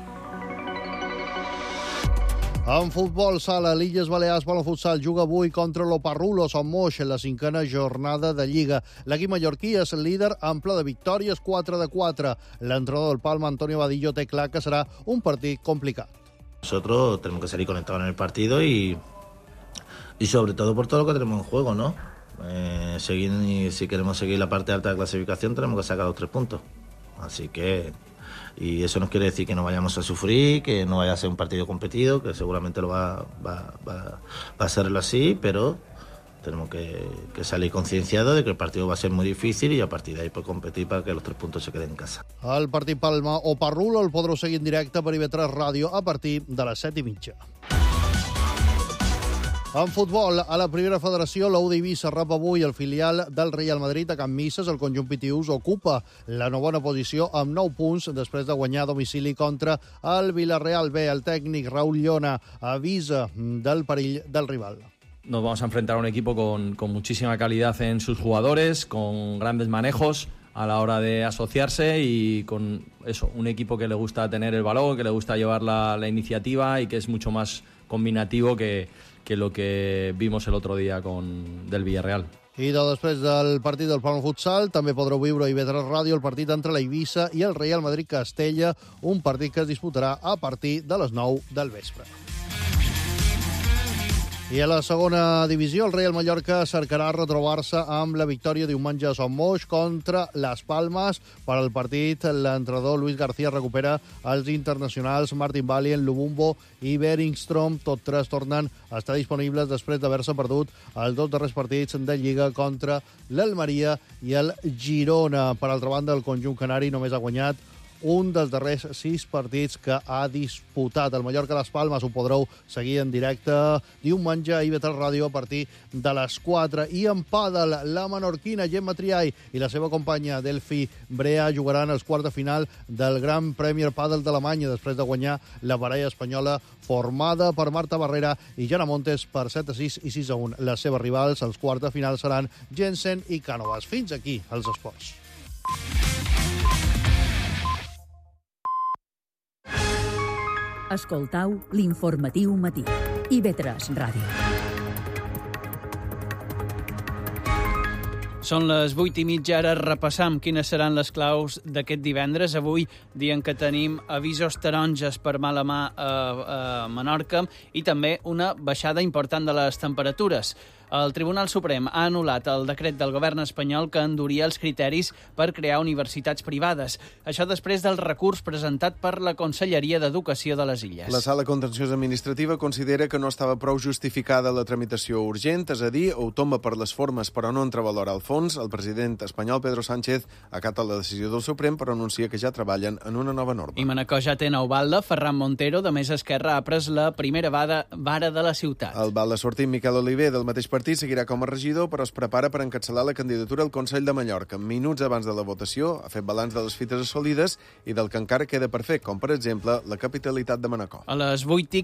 En futbol sala, l'Illes Balears Balofutsal juga avui contra l'Oparrulo Sant Moix en la 5a jornada de Lliga. L'equip mallorquí és el líder ample de victòries, 4-4. L'entrenador del Palma, Antonio Vadillo, té clar que serà un partit complicat. Nosotros tenemos que salir conectados en el partido y sobre todo por todo lo que tenemos en juego, ¿no? Si queremos seguir la parte alta de clasificación tenemos que sacar los 3 puntos. Así que... Y eso no quiere decir que no vayamos a sufrir, que no vaya a ser un partido competido, que seguramente lo va a serlo así, pero tenemos que salir concienciados de que el partido va a ser muy difícil y a partir de ahí pues, competir para que los 3 puntos se queden en casa. El partit Palma-Oparrulo el podreu seguir en directe per IB3 Ràdio a partir de les 7:30. En futbol, a la primera federació, la U d'Eivissa rep avui el filial del Real Madrid a Can Misses. El conjunt pitiús ocupa la novena posició amb 9 punts després de guanyar a domicili contra el Villarreal B. El tècnic Raúl Llona avisa del perill del rival. Nos vamos a enfrentar a un equipo con muchísima calidad en sus jugadores, con grandes manejos a la hora de asociarse y con eso, un equipo que le gusta tener el balón, que le gusta llevar la iniciativa y que es mucho más combinativo que lo que vimos el otro día del Villarreal. I després del partit del Palma Futsal també podreu viure a IB3 Ràdio el partit entre l'Eivissa i el Real Madrid-Castella, un partit que es disputarà a partir de les 9 del vespre. I a la segona divisió, el Real Mallorca cercarà retrobar-se amb la victòria diumenge a Son Moix contra Las Palmas. Per al partit, l'entrenador Luis García recupera els internacionals Martin Valien, Lubumbo i Beringstrom. Tots tres tornen a estar disponibles després d'haver-se perdut els dos darrers partits de Lliga contra l'Almeria i el Girona. Per altra banda, el conjunt canari només ha guanyat un dels darrers 6 partits que ha disputat. El Mallorca-Las Palmas ho podreu seguir en directe diumenge a IB3 Ràdio a partir de les 4. I en pàdel, la menorquina Gemma Triay i la seva companya Delphi Brea jugaran els quarts de final del Gran Premier Pàdel d'Alemanya després de guanyar la parella espanyola formada per Marta Barrera i Jana Montes per 7-6 i 6-1. Les seves rivals als quarts de final seran Jensen i Cánovas. Fins aquí els esports. Escoltau l'informatiu matí. IB3 Ràdio. Són les 8:30, ara repassam quines seran les claus d'aquest divendres. Avui, dia en què tenim avisos taronges per mala mà a Menorca i també una baixada important de les temperatures. El Tribunal Suprem ha anul·lat el decret del govern espanyol que enduria els criteris per crear universitats privades. Això després del recurs presentat per la Conselleria d'Educació de les Illes. La Sala Contenciosa Administrativa considera que no estava prou justificada la tramitació urgent, és a dir, ho tomba per les formes però no entrevalora el fons. El president espanyol Pedro Sánchez acata la decisió del Suprem però anuncia que ja treballen en una nova norma. I Manacor ja té nou balda. Ferran Montero, de Més Esquerra, ha pres la primera vara de la ciutat. El balda sortit Miquel Oliver, del mateix partit, seguirà com a regidor, però es prepara per encapçalar la candidatura al Consell de Mallorca. Minuts abans de la votació ha fet balanç de les fites assolides i del que encara queda per fer, com per exemple la capitalitat de Manacor. A les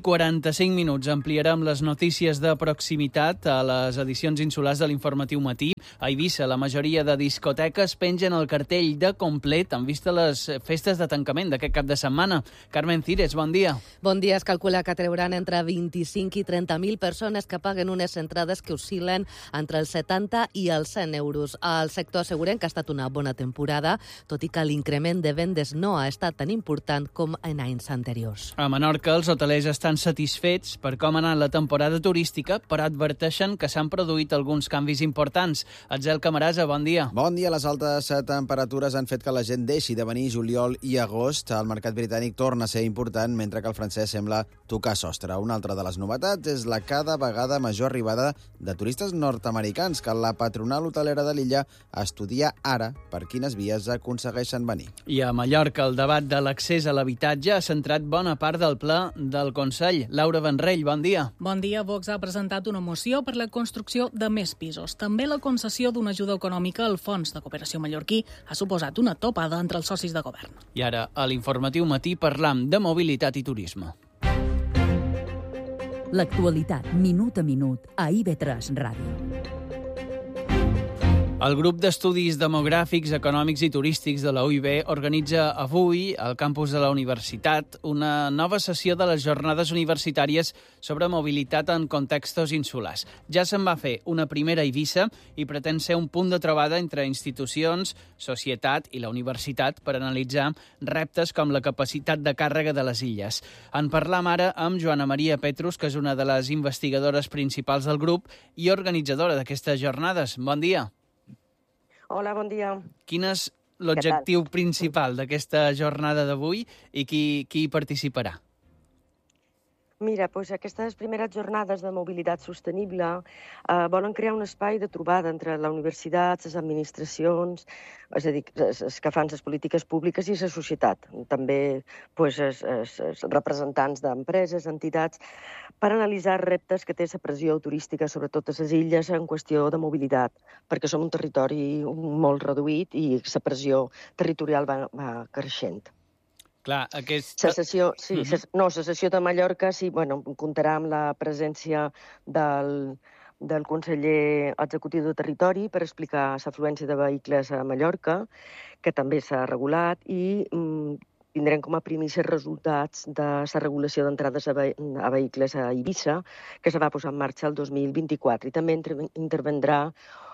8:45 ampliarem les notícies de proximitat a les edicions insulars de l'Informatiu Matí. A Eivissa, la majoria de discoteques pengen el cartell de complet en vista les festes de tancament d'aquest cap de setmana. Carmen Cires, bon dia. Bon dia. Es calcula que trauran entre 25 i 30.000 persones que paguen unes entrades que oscil·len entre els 70 i els 100 euros. El sector asseguren que ha estat una bona temporada, tot i que l'increment de vendes no ha estat tan important com en anys anteriors. A Menorca, els hotelers estan satisfets per com ha anat la temporada turística, però adverteixen que s'han produït alguns canvis importants. Atzel Camarasa, bon dia. Bon dia. Les altes temperatures han fet que la gent deixi de venir juliol i agost. El mercat britànic torna a ser important, mentre que el francès sembla tocar sostre. Una altra de les novetats és la cada vegada major arribada de turistes nord-americans que la patronal hotelera de l'illa estudia ara per quines vies aconsegueixen venir. I a Mallorca, el debat de l'accés a l'habitatge ha centrat bona part del ple del Consell. Laura Benrell, bon dia. Bon dia. Vox ha presentat una moció per la construcció de més pisos. També la concessió d'una ajuda econòmica al Fons de Cooperació Mallorquí ha suposat una topada entre els socis de govern. I ara, a l'Informatiu Matí, parlam de mobilitat i turisme. L'actualitat, minut a minut, a IB3 Ràdio. El grup d'estudis demogràfics, econòmics i turístics de la UIB organitza avui, al campus de la universitat, una nova sessió de les jornades universitàries sobre mobilitat en contextos insulars. Ja se'n va fer una primera a Eivissa i pretén ser un punt de trobada entre institucions, societat i la universitat per analitzar reptes com la capacitat de càrrega de les illes. En parlam ara amb Joana Maria Petrus, que és una de les investigadores principals del grup i organitzadora d'aquestes jornades. Bon dia. Hola, bon dia. Quin és l'objectiu principal d'aquesta jornada d'avui i qui hi participarà? Mira, doncs aquestes primeres jornades de mobilitat sostenible volen crear un espai de trobada entre la universitat, les administracions, és a dir, els que fan les polítiques públiques i la societat. També els representants d'empreses, entitats, per analitzar reptes que té la pressió turística, sobretot a les illes, en qüestió de mobilitat, perquè som un territori molt reduït i la pressió territorial va creixent. Clar, la sessió de Mallorca comptarà amb la presència del conseller executiu de territori per explicar l'afluència de vehicles a Mallorca, que també s'ha regulat, i tindrem com a primícies resultats de la regulació d'entrades a vehicles a Eivissa, que se va posar en marxa el 2024. I també intervendrà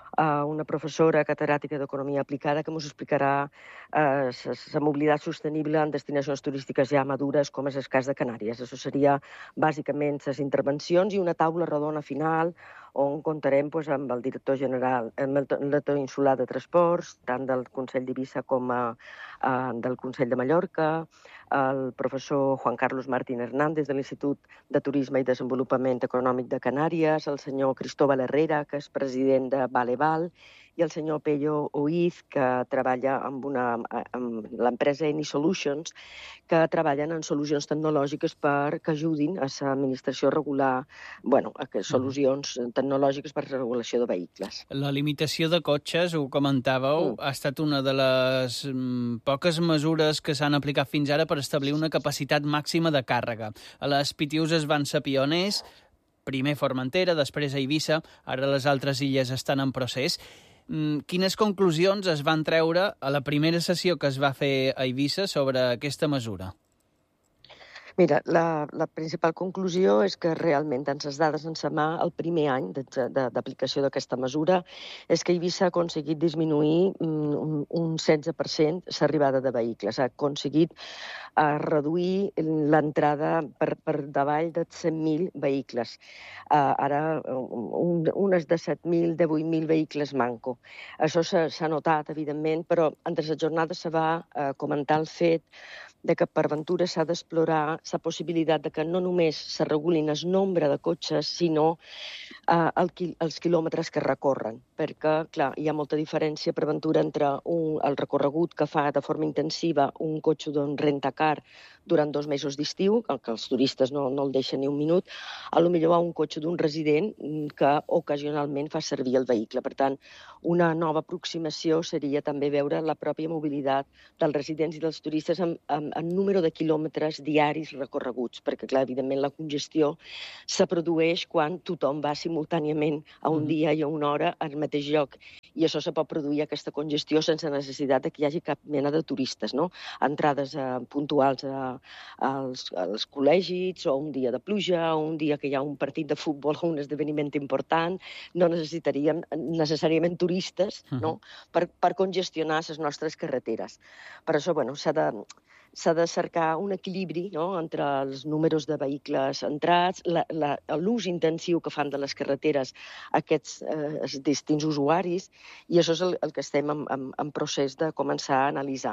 una professora catedràtica d'Economia Aplicada que ens explicarà la mobilitat sostenible en destinacions turístiques ja madures, com és el cas de Canàries. Això seria bàsicament les intervencions i una taula rodona final on comptarem amb el director general, amb el director insular de transports, tant del Consell d'Eivissa com del Consell de Mallorca, el professor Juan Carlos Martín Hernández de l'Institut de Turisme i Desenvolupament Econòmic de Canàries, el senyor Cristóbal Herrera, que és president de Valeval, i el senyor Pello Oiz, que treballa amb l'empresa Eni Solutions, que treballen en solucions tecnològiques que ajudin a l'administració a regular solucions tecnològiques per a la regulació de vehicles. La limitació de cotxes, ho comentàveu, ha estat una de les poques mesures que s'han aplicat fins ara per establir una capacitat màxima de càrrega. A les PTUs es van ser pioners, primer Formentera, després Eivissa, ara les altres illes estan en procés. Quines conclusions es van treure a la primera sessió que es va fer a Eivissa sobre aquesta mesura? Mira, la principal conclusió és que realment, en les dades en sa mà, el primer any d'aplicació d'aquesta mesura és que Eivissa ha aconseguit disminuir un 16% l'arribada de vehicles. Ha aconseguit reduir l'entrada per davall de 100.000 vehicles. Ara, unes de 7.000, de 8.000 vehicles manco. Això s'ha notat, evidentment, però entre les jornades se va comentar el fet de que per ventura s'ha d'explorar la possibilitat de que no només se regulin el nombre de cotxes, sinó els quilòmetres que recorren, perquè, clar, hi ha molta diferència per ventura entre el recorregut que fa de forma intensiva un cotxe d'un rentacar durant 2 mesos d'estiu, que els turistes no el deixen ni un minut, potser a un cotxe d'un resident que ocasionalment fa servir el vehicle. Per tant, una nova aproximació seria també veure la pròpia mobilitat dels residents i dels turistes en número de quilòmetres diaris recorreguts, perquè, clar, evidentment la congestió se produeix quan tothom va simultàniament a un dia i a una hora al mateix lloc. I això se pot produir, aquesta congestió, sense necessitat que hi hagi cap mena de turistes, no? Entrades puntuals als col·legis, o un dia de pluja, o un dia que hi ha un partit de futbol o un esdeveniment important, no necessitaríem necessàriament turistes, no?, per congestionar les nostres carreteres. Per això, s'ha de cercar un equilibri, no?, entre els números de vehicles entrats, l'ús intensiu que fan de les carreteres aquests distints usuaris, i això és el que estem en procés de començar a analitzar.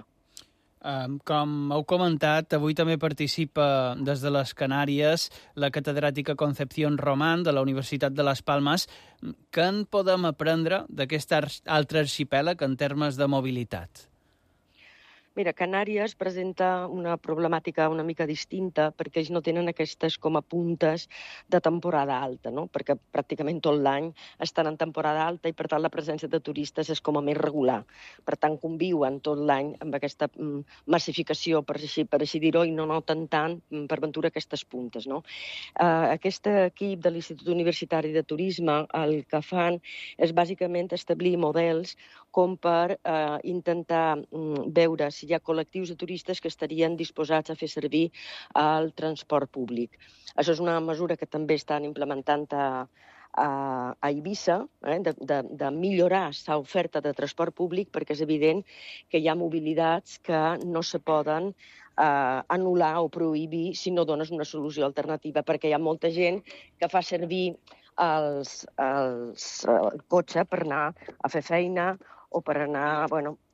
Com heu comentat, avui també participa des de les Canàries la catedràtica Concepción Román de la Universitat de Les Palmes. Què en podem aprendre d'aquest altre arxipèlag en termes de mobilitat? Mira, Canàries presenta una problemàtica una mica distinta perquè ells no tenen aquestes com a puntes de temporada alta, no? Perquè pràcticament tot l'any estan en temporada alta i, per tant, la presència de turistes és com a més regular. Per tant, conviuen tot l'any amb aquesta massificació, per així dir-ho, i no noten tant, per ventura, aquestes puntes, no? Aquest equip de l'Institut Universitari de Turisme el que fan és bàsicament establir models com per intentar veure si hi ha col·lectius de turistes que estarien disposats a fer servir el transport públic. Això és una mesura que també estan implementant a Eivissa, de millorar l'oferta de transport públic, perquè és evident que hi ha mobilitats que no se poden anul·lar o prohibir si no dones una solució alternativa, perquè hi ha molta gent que fa servir el cotxe per anar a fer feina o per anar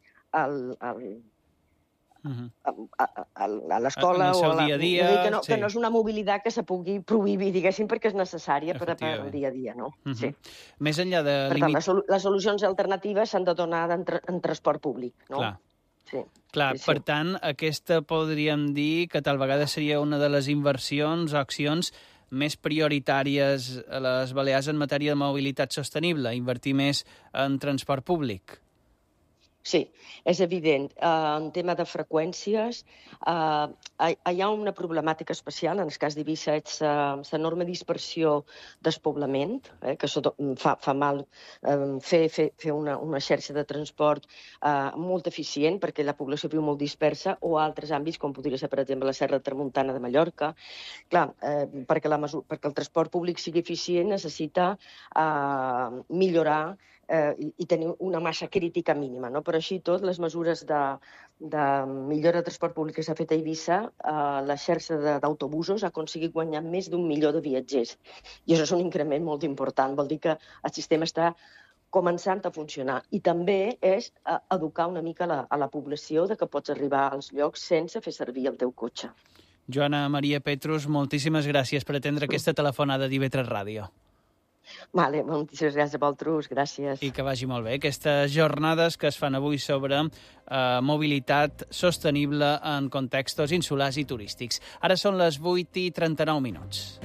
a l'escola o a dia a dia, que no és una mobilitat que se pugui prohibir, diguéssim, perquè és necessària per al dia a dia, no? Sí. Més enllà de... Per tant, les solucions alternatives s'han de donar en transport públic, no? Clar. Clar, per tant, aquesta podríem dir que tal vegada seria una de les inversions o accions més prioritàries a les Balears en matèria de mobilitat sostenible, invertir més en transport públic. Sí, és evident. En tema de freqüències, hi ha una problemàtica especial, en el cas d'Eivissa, és l'enorme dispersió despoblament, que això fa mal fer una xarxa de transport molt eficient, perquè la població viu molt dispersa, o altres àmbits, com podria ser, per exemple, la Serra Tramuntana de Mallorca. Clar, perquè el transport públic sigui eficient necessita millorar i tenir una massa crítica mínima, no? Però així tot, les mesures de millora de transport públic que s'ha fet a Eivissa, la xarxa d'autobusos ha aconseguit guanyar més d'1 milió de viatgers. I això és un increment molt important. Vol dir que el sistema està començant a funcionar. I també és educar una mica a la població de que pots arribar als llocs sense fer servir el teu cotxe. Joana Maria Petrus, moltíssimes gràcies per atendre aquesta telefonada d'IV3 Ràdio. Vale, moltíssimes gràcies a vosaltres, gràcies. I que vagi molt bé. Aquestes jornades que es fan avui sobre mobilitat sostenible en contextos insulars i turístics. Ara són les 8:39.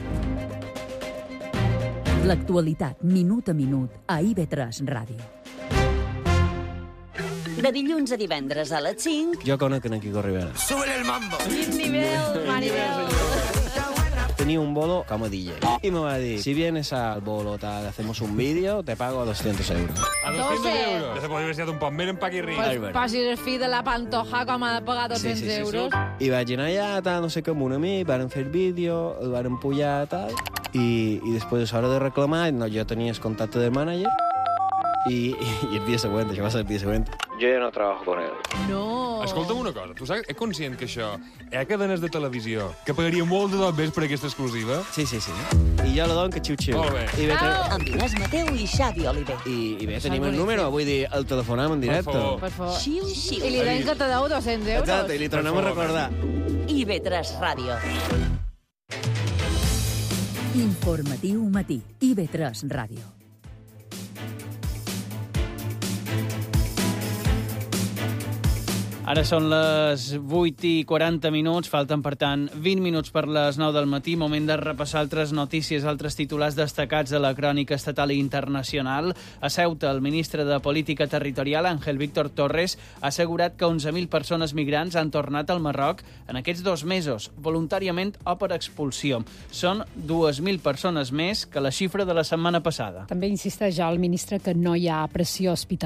L'actualitat, minut a minut, a IV3 Ràdio. De dilluns a divendres a les 5... Jo conec en Kiko Rivera. ¡Súbele el mambo! ¡Quin nivell, Maribel! Tenía un bolo como DJ. Y me va a decir, si vienes al bolo, hacemos un vídeo, te pago 200 euros. A 200 euros? Ja se podria haver estat un poc més en Paqui Ric. Pues passi el fill de la Pantoja, com ha de pagar 200 euros. I vaig anar allà, tal, no sé què, amb un amic, varen fer el vídeo, el varen pujar, tal, i després, a l'hora de reclamar, no, jo tenia el contacte del mànager, i el dia següent, això va ser el dia següent, jo ja no treballo con él. No. Escolta'm una cosa, tu saps, ets conscient que això, hi ha cadenes de televisió que pagaria molt de més per aquesta exclusiva? Sí. I jo la dono que xiu-xiu. Molt bé. Amb Inés Mateu i Xavi Oliver. I bé, tenim el número, vull dir, el telefonem en directe. Per favor. Xiu-xiu. I li deim que te deu 200 euros. Exacte, i li tornem a recordar. IV3 Ràdio. Informatiu matí. IV3 Ràdio. Ara són les 8:40, falten, per tant, 20 minuts per les 9 del matí, moment de repassar altres notícies, altres titulars destacats de la crònica estatal i internacional. A Ceuta, el ministre de Política Territorial, Ángel Víctor Torres, ha assegurat que 11.000 persones migrants han tornat al Marroc en aquests 2 mesos, voluntàriament o per expulsió. Són 2.000 persones més que la xifra de la setmana passada. També insisteix el ministre que no hi ha pressió hospitalària